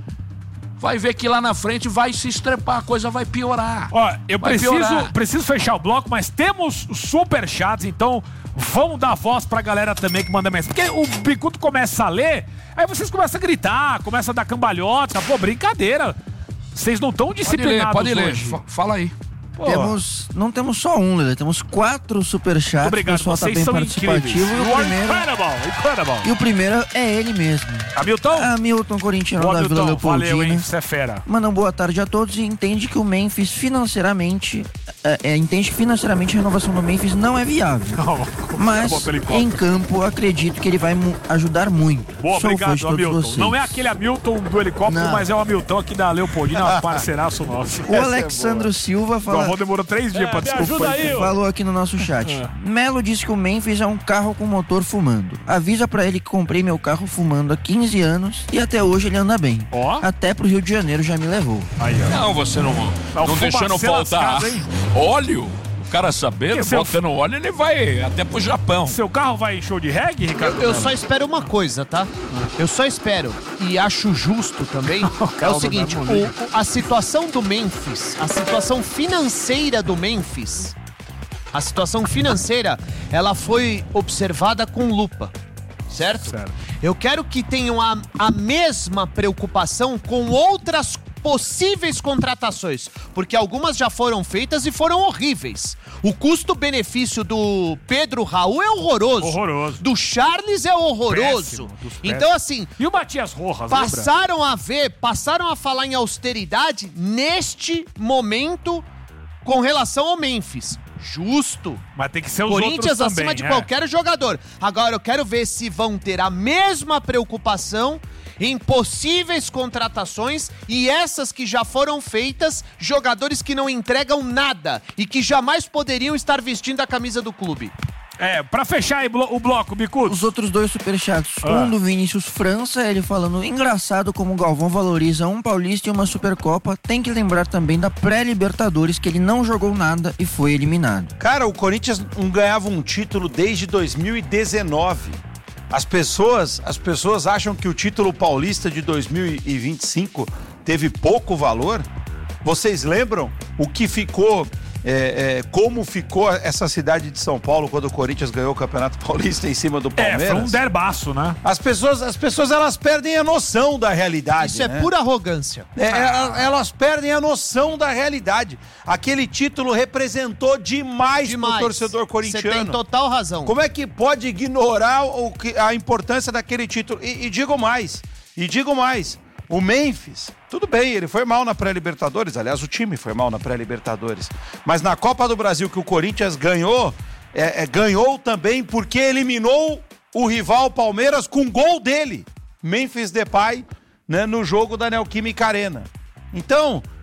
vai ver que lá na frente vai se estrepar, a coisa vai piorar. Ó, eu Vai preciso, piorar. preciso fechar o bloco, mas temos superchats, então vamos dar voz pra galera também que manda mensagem. Porque o Bicudo começa a ler, aí vocês começam a gritar, começam a dar cambalhota. Pô, brincadeira. Vocês não estão disciplinados pode ler, hoje. fa- fala aí. Pô. Temos, não temos só um, Lele, temos quatro superchats. Obrigado, o pessoal tá vocês bem são participativo. incríveis. E o You are primeiro, incredible, incredible. e o primeiro é ele mesmo. Hamilton? Hamilton, corintiano Boa, da Vila Hamilton, Leopoldina. valeu, hein? Você é fera. Manda uma boa tarde a todos e entende que o Memphis financeiramente, é, é, entende que financeiramente a renovação do Memphis não é viável. Mas Acabou pelo helicóptero. em campo acredito que ele vai mu- ajudar muito. Boa, Sou fã obrigado, de todos Hamilton. vocês. Não é aquele Hamilton do helicóptero, Não. mas é o Hamilton aqui da Leopoldina, parceiraço nosso. O Alexandro Silva O fala. avô demorou três dias pra desculpar. Falou aqui no nosso chat. Melo disse que o Memphis é um carro com motor fumando. Avisa pra ele que comprei meu carro fumando há quinze anos e até hoje ele anda bem. Até pro Rio de Janeiro já me levou. Não, você não, não, Não, deixando fumacê faltar lascado, hein? óleo. O cara sabendo, Que seu- botando óleo, ele vai até pro Japão. Seu carro vai em show de reggae, Ricardo? Eu, eu só espero uma coisa, tá? Eu só espero, e acho justo também, é Calma, o seguinte, não, o- não liga. o- a situação do Memphis, a situação financeira do Memphis, a situação financeira, ela foi observada com lupa, certo? Eu quero que tenham a, a mesma preocupação com outras possíveis contratações, porque algumas já foram feitas e foram horríveis. O custo-benefício do Pedro Raul é horroroso. Horroroso. Do Charles é horroroso. Péssimo, dos Então, péssimos. assim, E o Matias Rojas, lembra? passaram a ver, passaram a falar em austeridade neste momento com relação ao Memphis. Justo. Mas tem que ser os Corinthians outros acima também, de é. qualquer jogador. Agora eu quero ver se vão ter a mesma preocupação em possíveis contratações e essas que já foram feitas, jogadores que não entregam nada e que jamais poderiam estar vestindo a camisa do clube. É, pra fechar aí blo- o bloco, Bicudo. Os outros dois superchats. Ah. Um do Vinícius França, ele falando: engraçado como o Galvão valoriza um Paulista e uma Supercopa. Tem que lembrar também da pré-Libertadores, que ele não jogou nada e foi eliminado. Cara, o Corinthians não ganhava um título desde dois mil e dezenove. As pessoas, as pessoas acham que o título paulista de dois mil e vinte e cinco teve pouco valor? Vocês lembram o que ficou, é, é, como ficou essa cidade de São Paulo quando o Corinthians ganhou o Campeonato Paulista em cima do Palmeiras? É, foi um derbaço, né? As pessoas, as pessoas elas perdem a noção da realidade. Isso é né? pura arrogância. É, ela- elas perdem a noção da realidade. Aquele título representou demais, Demais. pro torcedor corintiano. Você tem total razão. Como é que pode ignorar o que- a importância daquele título? E, e digo mais, e digo mais, o Memphis, tudo bem, ele foi mal na pré-Libertadores, aliás, o time foi mal na pré-Libertadores, mas na Copa do Brasil que o Corinthians ganhou, é, é, ganhou também porque eliminou o rival Palmeiras com gol dele, Memphis Depay, né, no jogo da Neoquímica Arena. Então,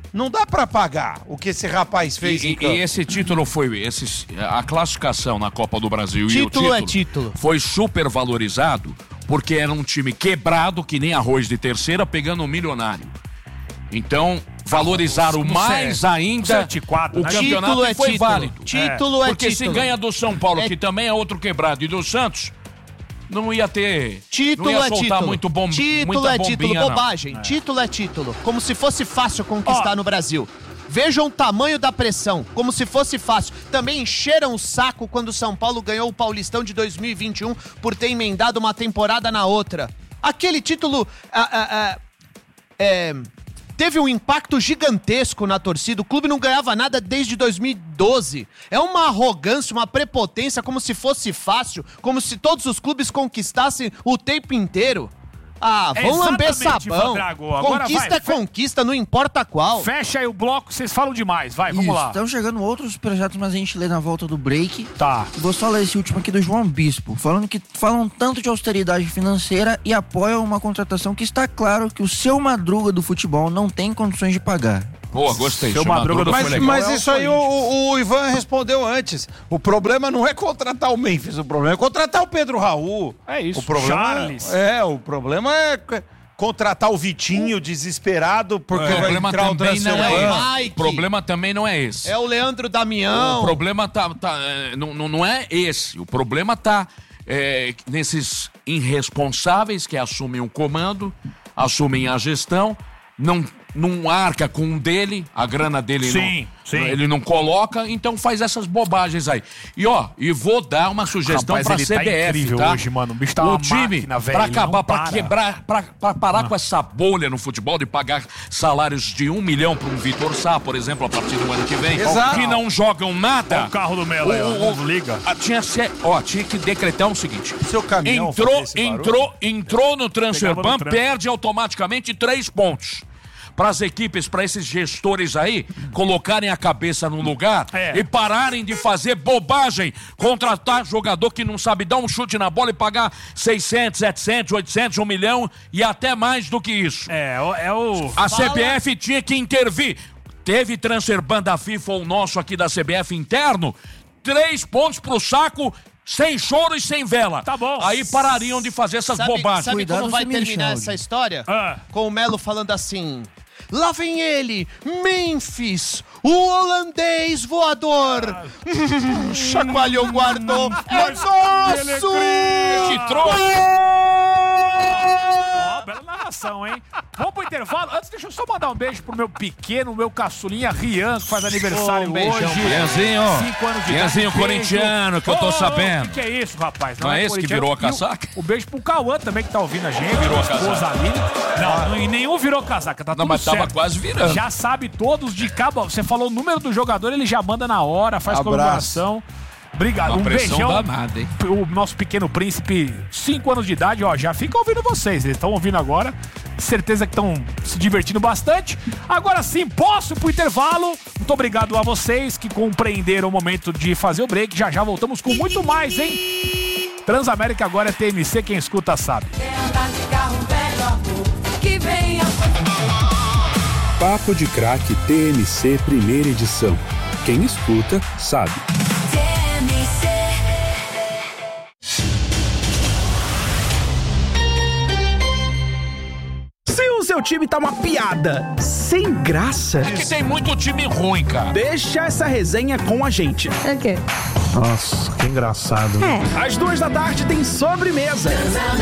Não dá pra pagar o que esse rapaz fez E, em e, campo. e esse título foi... Esse, a classificação na Copa do Brasil Título e o título é título. foi super valorizado porque era um time quebrado, que nem arroz de terceira, pegando um milionário. Então, valorizaram no mais C- ainda sete e quatro, o né? campeonato Título e é foi título. válido. Título é Porque título. se ganha do São Paulo, É- que também é outro quebrado, e do Santos, não ia ter... Título não ia é soltar título. muito bom, título muita é título, bombinha, não. bobagem. Título é título. Como se fosse fácil conquistar Ó. no Brasil. Vejam o tamanho da pressão, como se fosse fácil. Também encheram o saco quando o São Paulo ganhou o Paulistão de dois mil e vinte e um por ter emendado uma temporada na outra. Aquele título ah, ah, ah, é, teve um impacto gigantesco na torcida. O clube não ganhava nada desde dois mil e doze. É uma arrogância, uma prepotência, como se fosse fácil, como se todos os clubes conquistassem o tempo inteiro. Ah, É vão lamber exatamente, sabão. Vadrago. Agora Conquista vai, é fe- conquista, não importa qual. Fecha aí o bloco, vocês falam demais. Vai, vamos Isso, lá. Estão chegando outros projetos, mas a gente lê na volta do break. Tá. Vou só ler esse último aqui do João Bispo, falando que falam tanto de austeridade financeira e apoiam uma contratação que está claro que o seu Madruga do futebol não tem condições de pagar. Boa, gostei. Seu Seu Madruga do Madruga Mas, foi legal. mas É o isso aí o, Corinthians. o- o Ivan respondeu antes. O problema não é contratar o Memphis, o problema é contratar o Pedro Raul. É isso, O problema Charles. É, o problema é c- contratar o Vitinho desesperado porque O vai problema entrar um também não transfer é ban. esse. Mike. O problema também não é esse. É o Leandro Damião. O problema tá, tá, é, não, não não é esse. O problema tá é, nesses irresponsáveis que assumem o comando, assumem a gestão, não, não arca com o dele, a grana dele Sim, não, sim. ele não coloca, então faz essas bobagens aí. E ó, e vou dar uma sugestão Rapaz, pra ele C B F, tá incrível tá? hoje, mano. O bicho tá o uma time, máquina, velho, pra ele acabar, não pra para. quebrar, pra, pra parar com essa bolha no futebol de pagar salários de um milhão pra um Vitor Sá, por exemplo, a partir do ano que vem, Exato. que não jogam nada. Olha o carro do Melo aí, ó, O- o- não liga. ah, tinha, se- ó, tinha que decretar o seguinte: Seu caminhão entrou, fazia esse barulho? entrou, entrou no transfer Pegava no ban, trem. perde automaticamente três pontos. Para as equipes, para esses gestores aí, colocarem a cabeça no lugar É. e pararem de fazer bobagem, contratar jogador que não sabe dar um chute na bola e pagar seiscentos, setecentos, oitocentos, um milhão e até mais do que isso. É, o- é o... A C B F tinha que intervir. Teve transfer ban da FIFA, o nosso aqui da C B F interno, três pontos pro saco, sem choro e sem vela. Tá bom. Aí parariam de fazer essas Sabe, bobagens. sabe Cuidado como vai se me terminar enxalgue. essa história? Ah. Com o Melo falando assim: lá vem ele, Memphis, o holandês voador. Chacoalhou, guardou. É nosso! Que trouxa! Ó, bela narração, hein? Vamos pro intervalo. Antes, deixa eu só mandar um beijo pro meu pequeno, meu caçulinha Rian, que faz aniversário Oh, um beijão, hoje. Rianzinho. Cinco anos de Rianzinho idade. corintiano, que eu tô Ô, ô, ô, sabendo. O que, que é isso, rapaz? Não é esse que corintiano. virou a E o- casaca? O, beijo pro Cauã também, que tá ouvindo a gente. Virou a esposa casaca. Aline. Não, não, e nenhum virou casaca, tá Não, tudo mas tava certo. quase virando. Já sabe todos de cabo. Você falou o número do jogador, ele já manda na hora, faz Abraço. comemoração. Obrigado, Uma um pressão beijão. danada, hein? O nosso pequeno príncipe, cinco anos de idade, ó, já fica ouvindo vocês. Eles estão ouvindo agora. Certeza que estão se divertindo bastante. Agora sim, posso ir pro intervalo. Muito obrigado a vocês que compreenderam o momento de fazer o break. Já já voltamos com muito mais, hein? Transamérica agora é T M C, quem escuta sabe. Papo de Craque T M C Primeira Edição. Quem escuta, sabe. Se o seu time tá uma piada sem graça, É que tem muito time ruim, cara. deixa essa resenha com a gente. O quê? Nossa, que engraçado. É. Às duas da tarde tem sobremesa.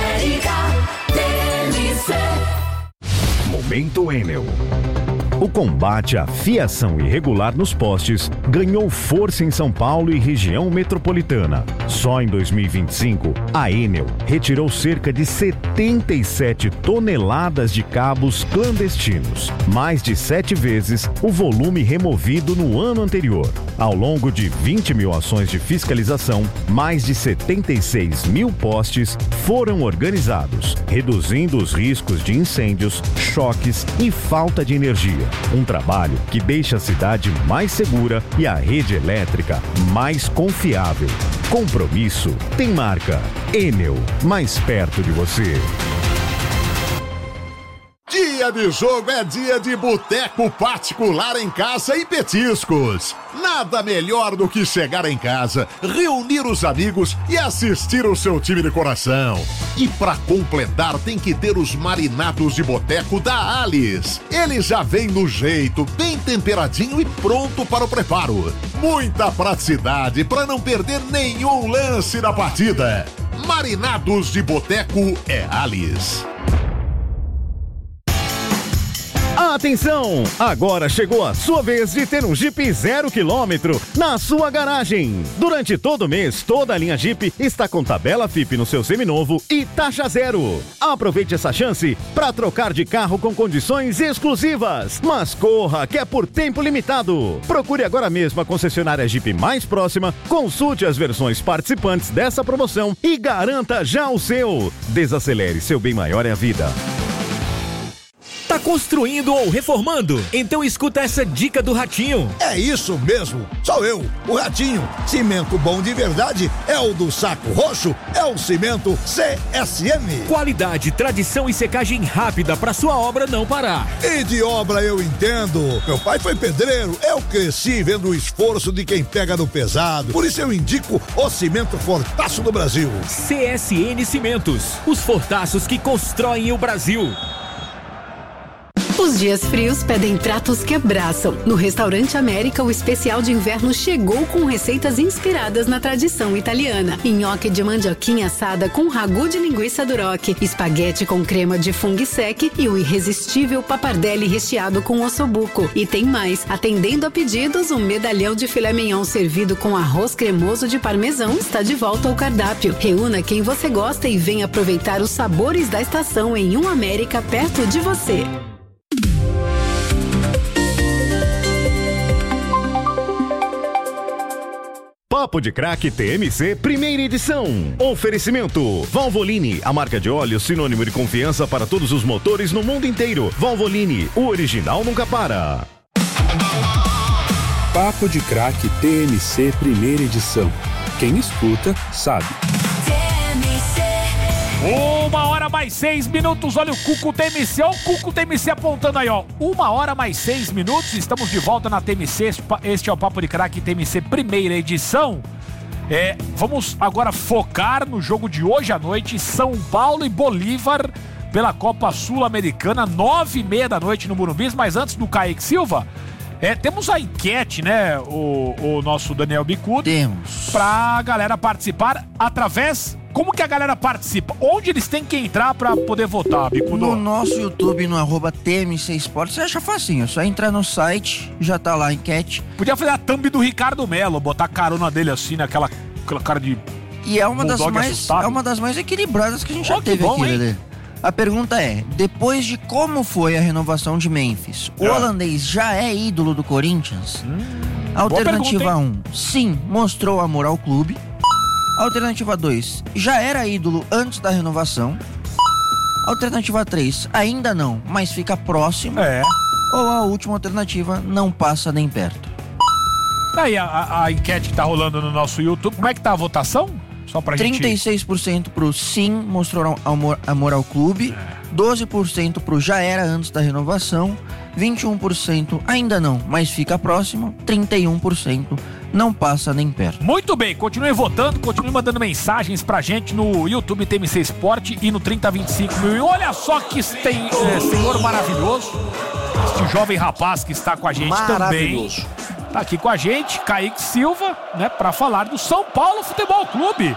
Momento Enel. O combate à fiação irregular nos postes ganhou força em São Paulo e região metropolitana. Só em dois mil e vinte e cinco, a Enel retirou cerca de setenta e sete toneladas de cabos clandestinos, mais de sete vezes o volume removido no ano anterior. Ao longo de vinte mil ações de fiscalização, mais de setenta e seis mil postes foram organizados, reduzindo os riscos de incêndios, choques e falta de energia. Um trabalho que deixa a cidade mais segura e a rede elétrica mais confiável. Compromisso tem marca. Enel, mais perto de você. Dia Dia de jogo é dia de boteco particular em casa e petiscos. Nada melhor do que chegar em casa, reunir os amigos e assistir o seu time de coração. E pra completar tem que ter os marinados de boteco da Alice. Ele já vem no jeito, bem temperadinho e pronto para o preparo. Muita praticidade para não perder nenhum lance da partida. Marinados de boteco é Alice. Atenção! Agora chegou a sua vez de ter um Jeep zero quilômetro na sua garagem. Durante todo o mês, toda a linha Jeep está com tabela F I P no seu seminovo e taxa zero. Aproveite essa chance para trocar de carro com condições exclusivas. Mas corra, que é por tempo limitado. Procure agora mesmo a concessionária Jeep mais próxima, consulte as versões participantes dessa promoção e garanta já o seu. Desacelere, seu bem maior é a vida. Tá construindo ou reformando? Então escuta essa dica do Ratinho. É isso mesmo, sou eu, o Ratinho. Cimento bom de verdade é o do Saco Roxo, é o cimento C S M. Qualidade, tradição e secagem rápida para sua obra não parar. E de obra eu entendo. Meu pai foi pedreiro, eu cresci vendo o esforço de quem pega no pesado. Por isso eu indico o cimento Fortaço do Brasil. C S N Cimentos, os fortaços que constroem o Brasil. Os dias frios pedem pratos que abraçam. No Restaurante América, o especial de inverno chegou com receitas inspiradas na tradição italiana. Nhoque de mandioquinha assada com ragu de linguiça duroc, espaguete com crema de funghi sec e o irresistível pappardelle recheado com ossobuco. E tem mais, atendendo a pedidos, um medalhão de filé mignon servido com arroz cremoso de parmesão está de volta ao cardápio. Reúna quem você gosta e venha aproveitar os sabores da estação em um América perto de você. Papo de Craque T M C, primeira edição. Oferecimento: Valvoline, a marca de óleo sinônimo de confiança para todos os motores no mundo inteiro. Valvoline, o original nunca para. Papo de Craque T M C, primeira edição. Quem escuta, sabe. Uma hora mais seis minutos, olha o Cuco T M C, olha o Cuco T M C apontando aí, ó. Uma hora mais seis minutos, estamos de volta na T M C, este é o Papo de Craque T M C, primeira edição. É, vamos agora focar no jogo de hoje à noite, São Paulo e Bolívar, pela Copa Sul-Americana, nove e meia da noite no Morumbi, mas antes do Kaique Silva, é, temos a enquete, né, o, o nosso Daniel Bicudo. Temos. Pra galera participar através... Como que a galera participa? Onde eles têm que entrar pra poder votar, Bicudo? No nosso YouTube, no arroba T M C Esportes, você acha facinho, é só entrar no site, já tá lá a enquete. Podia fazer a thumb do Ricardo Melo, botar a carona dele assim, naquela aquela cara de... E é uma, das mais, é uma das mais equilibradas que a gente oh, já teve bom, aqui, Lelê. A pergunta é, depois de como foi a renovação de Memphis, o é. holandês já é ídolo do Corinthians? Hum, Alternativa um, sim, mostrou amor ao clube. Alternativa dois, já era ídolo antes da renovação. Alternativa três, ainda não, mas fica próximo. É. Ou a última alternativa, não passa nem perto. Aí a, a, a enquete que tá rolando no nosso YouTube, como é que tá a votação? Só pra trinta e seis por cento gente... pro sim, mostrou amor, amor ao clube. É. doze por cento pro já era antes da renovação. vinte e um por cento ainda não, mas fica próximo. trinta e um por cento não passa nem perto. Muito bem, continue votando, continue mandando mensagens pra gente no YouTube T M C Esporte e no trinta vinte e cinco mil. E olha só que tem é, senhor maravilhoso, este jovem rapaz que está com a gente também. Tá aqui com a gente, Kaique Silva, né, pra falar do São Paulo Futebol Clube.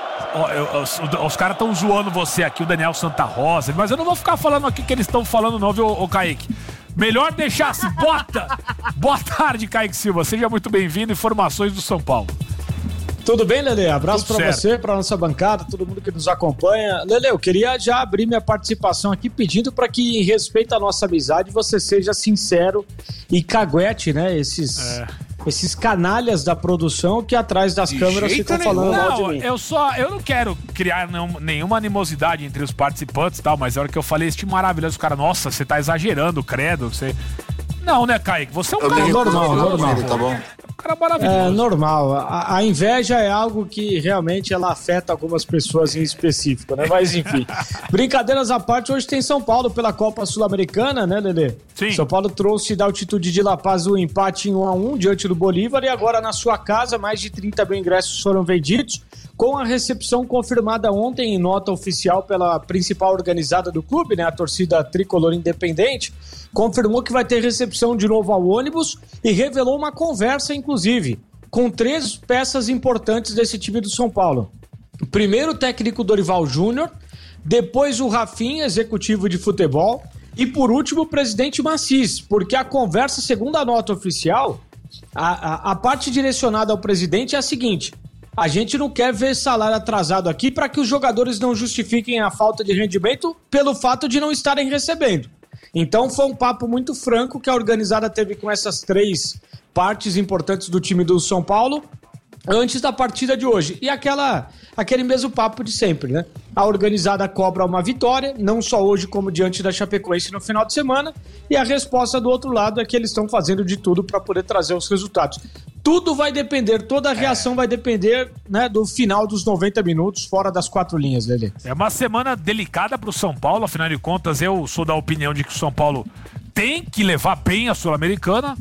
Os, os, os caras estão zoando você aqui, o Daniel Santa Rosa, mas eu não vou ficar falando aqui o que eles estão falando não, viu, ô Kaique? Melhor deixar assim, bota! Boa tarde, Kaique Silva, seja muito bem-vindo, informações do São Paulo. Tudo bem, Lelê? Abraço Tudo pra certo. você, pra nossa bancada, todo mundo que nos acompanha. Lelê, eu queria já abrir minha participação aqui pedindo para que, em respeito à nossa amizade, você seja sincero e caguete, né? Esses, é. esses canalhas da produção que atrás das De câmeras ficam falando mal de mim. Eu só, eu não quero criar nenhum, nenhuma animosidade entre os participantes e tal, mas a hora que eu falei este maravilhoso cara, nossa, você tá exagerando, credo, você... Não, né, Kaique? Você é um eu cara normal, normal. Tá bom. cara maravilhoso. É normal. A, a inveja é algo que realmente ela afeta algumas pessoas em específico, né? Mas enfim. Brincadeiras à parte, hoje tem São Paulo pela Copa Sul-Americana, né, Lelê? Sim. São Paulo trouxe da altitude de La Paz o empate em um a um diante do Bolívar e agora na sua casa mais de trinta mil ingressos foram vendidos, com a recepção confirmada ontem em nota oficial pela principal organizada do clube, né, a torcida Tricolor Independente, confirmou que vai ter recepção de novo ao ônibus e revelou uma conversa, inclusive, com três peças importantes desse time do São Paulo. Primeiro o técnico Dorival Júnior, depois o Rafinha, executivo de futebol, e por último o presidente Macis, porque a conversa, segundo a nota oficial, a, a, a parte direcionada ao presidente é a seguinte: a gente não quer ver salário atrasado aqui para que os jogadores não justifiquem a falta de rendimento pelo fato de não estarem recebendo. Então foi um papo muito franco que a organizada teve com essas três partes importantes do time do São Paulo antes da partida de hoje. E aquela, aquele mesmo papo de sempre, né? A organizada cobra uma vitória, não só hoje como diante da Chapecoense no final de semana, e a resposta do outro lado é que eles estão fazendo de tudo para poder trazer os resultados. Tudo vai depender, toda a reação vai depender, né, do final dos noventa minutos, fora das quatro linhas, Lelê. É uma semana delicada pro São Paulo, afinal de contas eu sou da opinião de que o São Paulo tem que levar bem a Sul-Americana.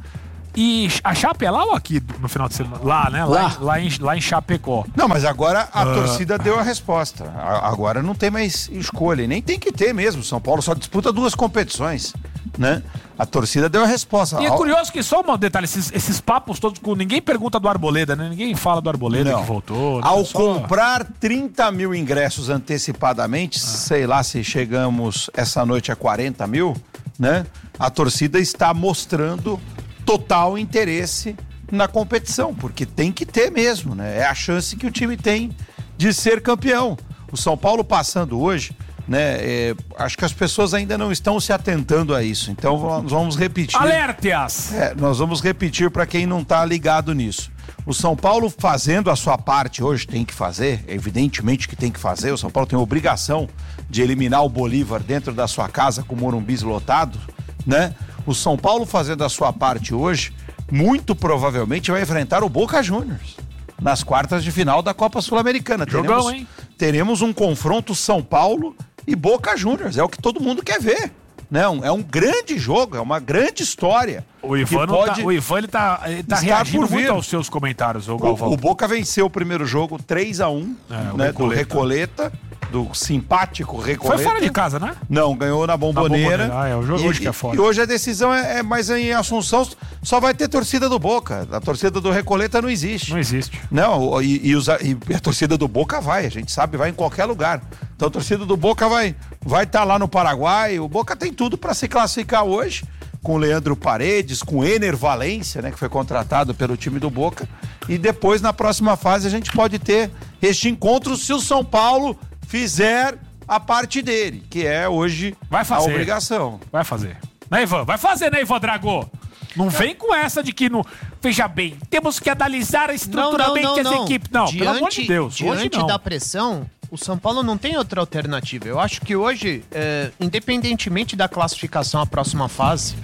E a Chape é lá ou aqui no final de semana? Lá, né? Lá, lá. lá, em, lá em Chapecó. Não, mas agora a uh... torcida deu a resposta. A, agora não tem mais escolha. E nem tem que ter mesmo. São Paulo só disputa duas competições, né? A torcida deu a resposta. E é curioso que só um detalhe, esses, esses papos todos, com ninguém pergunta do Arboleda, né? Ninguém fala do Arboleda não. que voltou. Ao só... comprar trinta mil ingressos antecipadamente, ah. sei lá se chegamos essa noite a quarenta mil, né? A torcida está mostrando total interesse na competição, porque tem que ter mesmo, né? É a chance que o time tem de ser campeão. O São Paulo passando hoje, né? É, acho que as pessoas ainda não estão se atentando a isso. Então nós vamos repetir. Alerte-as! É, nós vamos repetir para quem não está ligado nisso. O São Paulo fazendo a sua parte hoje, tem que fazer, evidentemente que tem que fazer. O São Paulo tem a obrigação de eliminar o Bolívar dentro da sua casa com o Morumbi lotado, né? O São Paulo fazendo a sua parte hoje, muito provavelmente vai enfrentar o Boca Juniors nas quartas de final da Copa Sul-Americana. Jogão, teremos, hein? Teremos um confronto São Paulo e Boca Juniors, é o que todo mundo quer ver. Não, é um grande jogo, é uma grande história. O Ivan, pode tá, o Ivan ele tá, ele tá reagindo muito aos seus comentários, o Galvão. O, o Boca venceu o primeiro jogo três a um, é, né, do Recoleta. Do simpático Recoleta. Foi fora de casa, né? Não, ganhou na Bomboneira. Na Bomboneira. Ah, é o jogo e, hoje que é fora. E hoje a decisão é, é mais em Assunção, só vai ter torcida do Boca. A torcida do Recoleta não existe. Não existe. Não, e, e, os, e a torcida do Boca vai, a gente sabe, vai em qualquer lugar. Então a torcida do Boca vai vai estar tá lá no Paraguai. O Boca tem tudo para se classificar hoje, com o Leandro Paredes, com o Ener Valência, né, que foi contratado pelo time do Boca. E depois, na próxima fase, a gente pode ter este encontro se o São Paulo fizer a parte dele, que é hoje vai fazer. a obrigação. Vai fazer. Né, Ivan? Vai fazer, né, Ivan Dragô? Não vem com essa de que, no... veja bem, temos que analisar estruturalmente não, não, não, essa não. equipe. Não, diante, pelo amor de Deus. Diante hoje da pressão, o São Paulo não tem outra alternativa. Eu acho que hoje, é, independentemente da classificação à próxima fase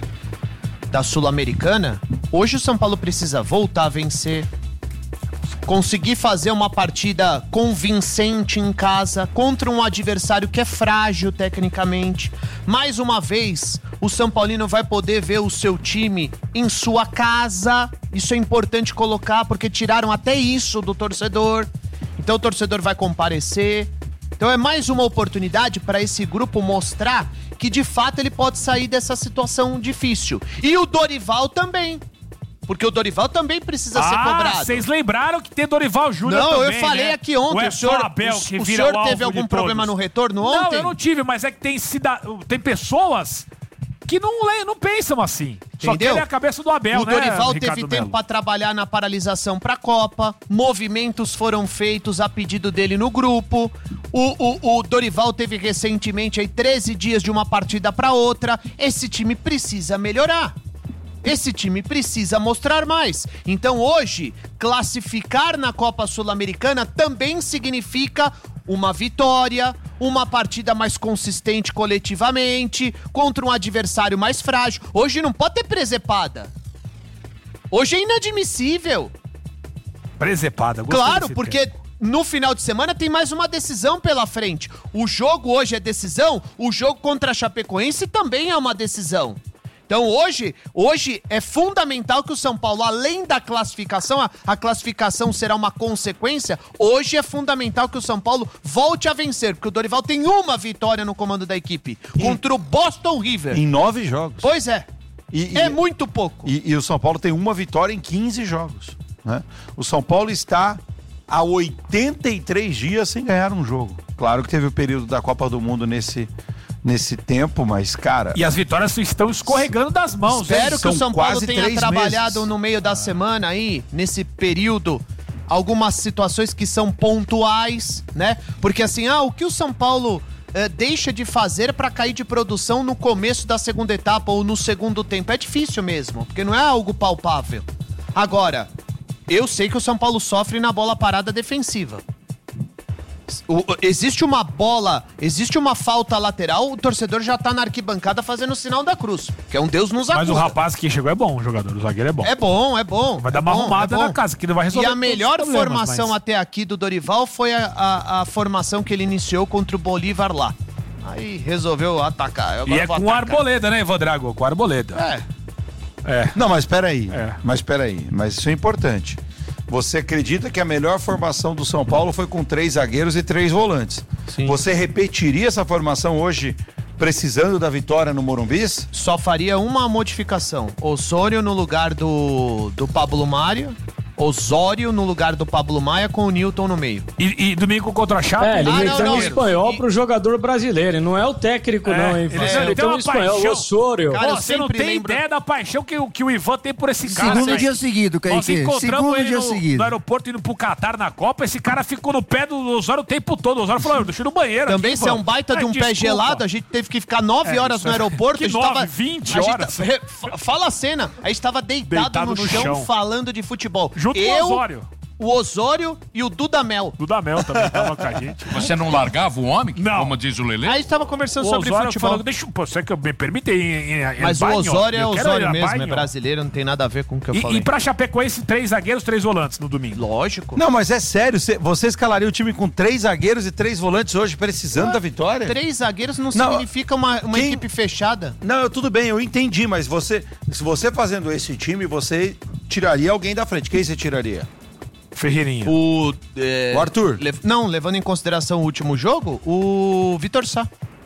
da Sul-Americana, hoje o São Paulo precisa voltar a vencer, conseguir fazer uma partida convincente em casa contra um adversário que é frágil tecnicamente. Mais uma vez, o São Paulino vai poder ver o seu time em sua casa. Isso é importante colocar, porque tiraram até isso do torcedor. Então o torcedor vai comparecer. Então é mais uma oportunidade para esse grupo mostrar que de fato ele pode sair dessa situação difícil. E o Dorival também. Porque o Dorival também precisa ah, ser cobrado. Ah, vocês lembraram que tem Dorival Júnior também, Não, eu falei né? aqui ontem. É o senhor, Abel, o, que o vira senhor o teve algum problema no retorno ontem? Não, eu não tive, mas é que tem, cida... tem pessoas que não, le... não pensam assim. Entendeu? Só querem a cabeça do Abel, o né, Dorival Ricardo teve Melo? tempo para trabalhar na paralisação para a Copa, movimentos foram feitos a pedido dele no grupo, o, o, o Dorival teve recentemente aí treze dias de uma partida para outra. Esse time precisa melhorar. Esse time precisa mostrar mais. Então hoje, classificar na Copa Sul-Americana também significa uma vitória, uma partida mais consistente coletivamente, contra um adversário mais frágil. Hoje não pode ter presepada. Hoje é inadmissível. Presepada. Claro, porque no final de semana tem mais uma decisão pela frente. O jogo hoje é decisão, o jogo contra a Chapecoense também é uma decisão. Então hoje, hoje é fundamental que o São Paulo, além da classificação, a, a classificação será uma consequência, hoje é fundamental que o São Paulo volte a vencer, porque o Dorival tem uma vitória no comando da equipe, contra o Boston River. Em nove jogos. Pois é. E, é e, muito pouco. E, e o São Paulo tem uma vitória em quinze jogos. Né? O São Paulo está há oitenta e três dias sem ganhar um jogo. Claro que teve o período da Copa do Mundo nesse... nesse tempo, mas, cara... E as vitórias estão escorregando das mãos. Espero que o São Paulo tenha trabalhado meses. no meio da semana aí, nesse período, algumas situações que são pontuais, né? Porque assim, ah, o que o São Paulo eh, deixa de fazer pra cair de produção no começo da segunda etapa ou no segundo tempo? É difícil mesmo, porque não é algo palpável. Agora, eu sei que o São Paulo sofre na bola parada defensiva. O, existe uma bola, existe uma falta lateral, o torcedor já tá na arquibancada fazendo o sinal da cruz, que é um Deus nos acuda. Mas o rapaz que chegou é bom, o jogador, o zagueiro é bom. É bom, é bom. Vai é dar uma bom, arrumada é bom. na casa, que não vai resolver E a melhor todos os problemas, formação mas... até aqui do Dorival foi a, a, a formação que ele iniciou contra o Bolívar lá. Aí resolveu atacar. Eu E é com atacar. Arboleda, né, Ivan Drago? Com Arboleda. É. É. Não, mas peraí. É. Mas peraí. Mas isso é importante. Você acredita que a melhor formação do São Paulo foi com três zagueiros e três volantes? Sim. Você repetiria essa formação hoje, precisando da vitória no Morumbi? Só faria uma modificação. Osório no lugar do, do Pablo Mário. Osório no lugar do Pablo Maia com o Newton no meio. E, e domingo contra a Chape? É, ele Ah, meteu não, no não. espanhol E- pro jogador brasileiro, não é o técnico É, não, hein? ele- Ele ele meteu tem no uma espanhol, paixão. o Osório. Cara, eu Pô, você não sempre tem lembro- ideia da paixão que, o- que o Ivan tem por esse cara. Segundo velho. dia seguido, Nós Kaique. encontramos Segundo ele dia no, seguido. no aeroporto indo pro Catar na Copa, esse cara ficou no pé do Osório o tempo todo. O Osório falou, deixa eu ir no banheiro. Também, aqui, se é Ivan. um baita de Ai, um pé desculpa. gelado, a gente teve que ficar nove É, horas isso no é- aeroporto. Que a gente nove? tava, vinte a gente horas. tá- re- fa- fala a cena. A gente tava deitado, Deitado no, no chão, chão. falando de futebol. Junto com o Eu, Osório. o Osório e o Dudamel. Dudamel também tava com a gente. Você não largava o homem? Não. Como diz o Lelê? Aí a gente tava conversando O sobre Osório futebol. falando, deixa, pô, você que eu me permite em, em, em Mas o banho, Osório é eu quero ir Osório a mesmo, banho. é brasileiro, não tem nada a ver com o que eu E, falei. e pra Chapecoense, três zagueiros, três volantes no domingo. Lógico. Não, mas é sério, cê- você escalaria o time com três zagueiros e três volantes hoje, precisando da vitória? Três zagueiros não, Não, significa uma, uma quem- equipe fechada. Não, eu- tudo bem, eu entendi, mas você, se você fazendo esse time, você tiraria alguém da frente. Quem você tiraria? Ferreirinha. O, é, O Arthur. lev- não, levando em consideração o último jogo, o Vitor Sá.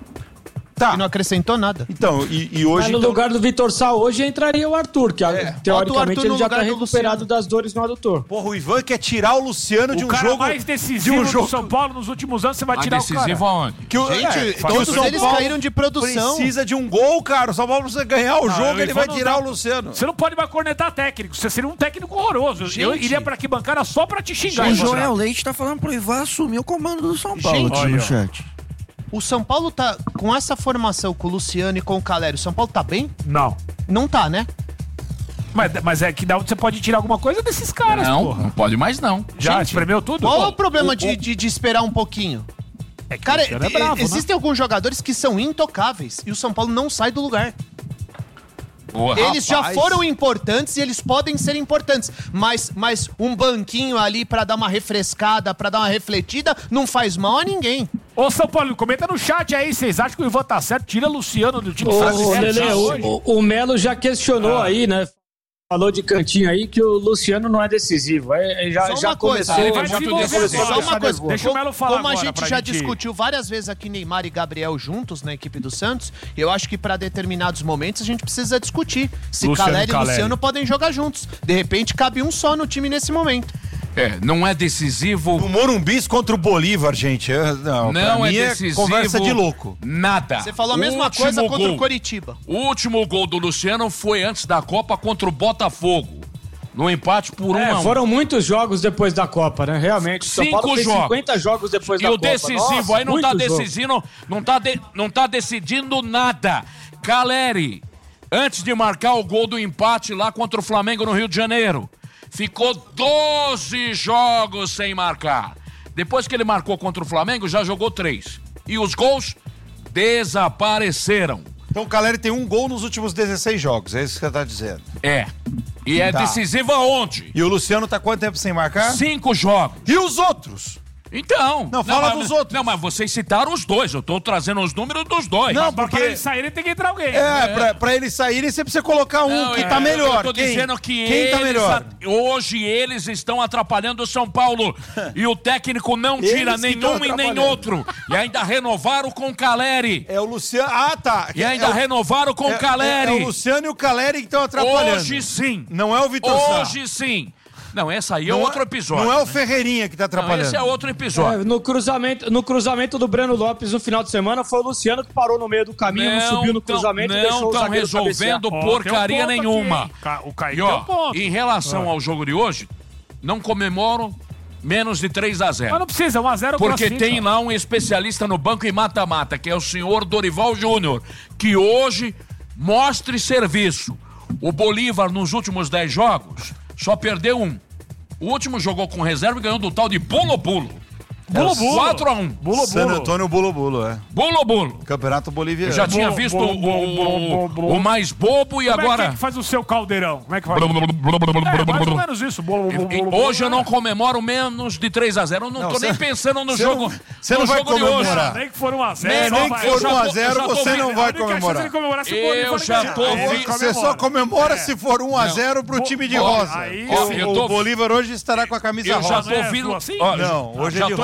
Tá. Que não acrescentou nada. Então, e, e hoje... Mas no então- lugar do Vitor Sá hoje entraria o Arthur, que Bota o teoricamente Arthur no ele já lugar tá do recuperado Luciano. das dores no adutor. Porra, o Ivan quer tirar o Luciano de O um cara jogo... mais de decisivo um do jogo... São Paulo nos últimos anos, você vai Mais tirar o decisivo cara. aonde? Que o, Gente, é, todos o São eles Paulo caíram de produção. Precisa de um gol, cara. O São Paulo precisa ganhar o Não, jogo, o ele Ivan vai não tirar dá- o Luciano. Você não pode mais cornetar técnico, você seria um técnico horroroso. Eu Gente. iria pra arquibancada só pra te xingar. O Ivan Joel Drago. Leite tá falando pro Ivan assumir o comando do São Paulo Gente, aqui olha, no ó. chat. O São Paulo tá com essa formação, com o Luciano e com o Calério. O São Paulo tá bem? Não. Não tá, né? Mas, mas é que da onde você pode tirar alguma coisa desses caras, Não, porra. não pode mais não. Já Gente, espremeu tudo? Qual é Bom, o problema o- de, de, de esperar um pouquinho? É que Cara, o Luciano é e- bravo, né? existem alguns jogadores que são intocáveis e o São Paulo não sai do lugar. Boa, Eles rapaz. já foram importantes e eles podem ser importantes, mas, mas um banquinho ali pra dar uma refrescada, pra dar uma refletida, não faz mal a ninguém. Ô, São Paulo, comenta no chat aí, vocês acham que o Ivan tá certo? Tira Luciano do time Ô, fraco. Lelê, o, o, o Melo já questionou Ah. aí, né? Falou de cantinho aí que o Luciano não é decisivo. É, é, já, Só uma já coisa, começou. ele vai já desenvolver começou a agora. Só deixar uma coisa, nervoso. Deixa o Melo falar como a agora gente pra já gente- discutiu várias vezes aqui Neymar e Gabriel juntos na equipe do Santos, eu acho que pra determinados momentos a gente precisa discutir se Luciano Caleri e e Caleri. Luciano podem jogar juntos. De repente cabe um só no time nesse momento. É, não é decisivo. O Morumbis contra o Bolívar, gente. eu- Não, pra Não é mim decisivo. conversa de louco. Nada. Você falou a mesma Último coisa contra gol. o Coritiba. O último gol do Luciano foi antes da Copa contra o Botafogo. No empate por um É, a um. foram muitos jogos depois da Copa, né? Realmente. O São Cinco Paulo fez jogos. cinquenta jogos depois E da o Copa. decisivo Nossa, aí não tá muitos jogos. decidindo, não tá, de- não tá decidindo nada. Caleri, antes de marcar o gol do empate lá contra o Flamengo no Rio de Janeiro, ficou doze jogos sem marcar. Depois que ele marcou contra o Flamengo, já jogou três. E os gols desapareceram. Então o Caleri tem um gol nos últimos dezesseis jogos, é isso que você tá dizendo. É. E é Tá. decisiva onde? E o Luciano tá quanto tempo sem marcar? Cinco jogos. E os outros? Então. Não, fala mas- dos outros. Não, mas vocês citaram os dois. Eu tô trazendo os números dos dois. Não, Mas porque- pra ele sair, tem que entrar alguém. É, Pra, pra eles saírem, você precisa colocar um Não, que é, tá melhor. Eu tô Quem? dizendo que Quem eles, tá melhor? a- hoje eles estão atrapalhando o São Paulo. E o técnico não tira Eles que nenhum tão e nem atrapalhando. outro. E ainda renovaram com o Caleri. É o Luciano. Ah, tá. E ainda é o... renovaram com é, o Caleri. É, é o Luciano e o Caleri que estão atrapalhando. Hoje sim. Não é o Vitor Sá. Hoje sim. Não, essa aí é Não outro episódio. Não é o né? Ferreirinha que tá Não, atrapalhando. esse é outro episódio. É, no, cruzamento, no cruzamento do Breno Lopes no final de semana, foi o Luciano que parou no meio do caminho, não, subiu no tão- cruzamento e não deixou o estão zagueiro resolvendo cabecear. porcaria Ó, tem um ponto nenhuma. aqui, hein? Ca- o Kaique E, ó, tem um ponto. em relação Ah. ao jogo de hoje, não comemoram menos de três a zero. Mas não precisa, um a zero Porque classifica. tem lá um especialista no banco em mata-mata, que é o senhor Dorival Júnior, que hoje mostre serviço. O Bolívar, nos últimos dez jogos, só perdeu um. O último jogou com reserva e ganhou do tal de Bulo Bulo. Bulo Bulo. quatro a um. Bulo San Bulo. Antônio Bulo Bulo, é. Bulo Bulo. Campeonato Boliviano. Eu já tinha Bulo, visto bulo, o, bulo, bulo, bulo, bulo. o mais bobo e Como agora... é que faz o seu caldeirão? Como é que faz? É, mais ou menos isso. Bolo, bolo, E- bolo, Hoje eu bolo, não comemoro menos de três a zero. Eu não, Não, tô cê- nem pensando no cê jogo, não- cê no não vai jogo de hoje. comemorar. Nem que for um a zero. Nem- só Nem vai. que for já um tô- a eu zero, já tô você vendo. não A vai única chance comemorar. de comemorar se o Eu Bolívar já ganhar. tô Aí vi- comemora. Você só comemora É. se for um a zero pro Bo- time de bo- rosa. aí- O- Ó, eu o tô- Bolívar hoje estará com a camisa Eu já rosa. tô Não é ouvindo... assim? ó, Não, hoje é já de tô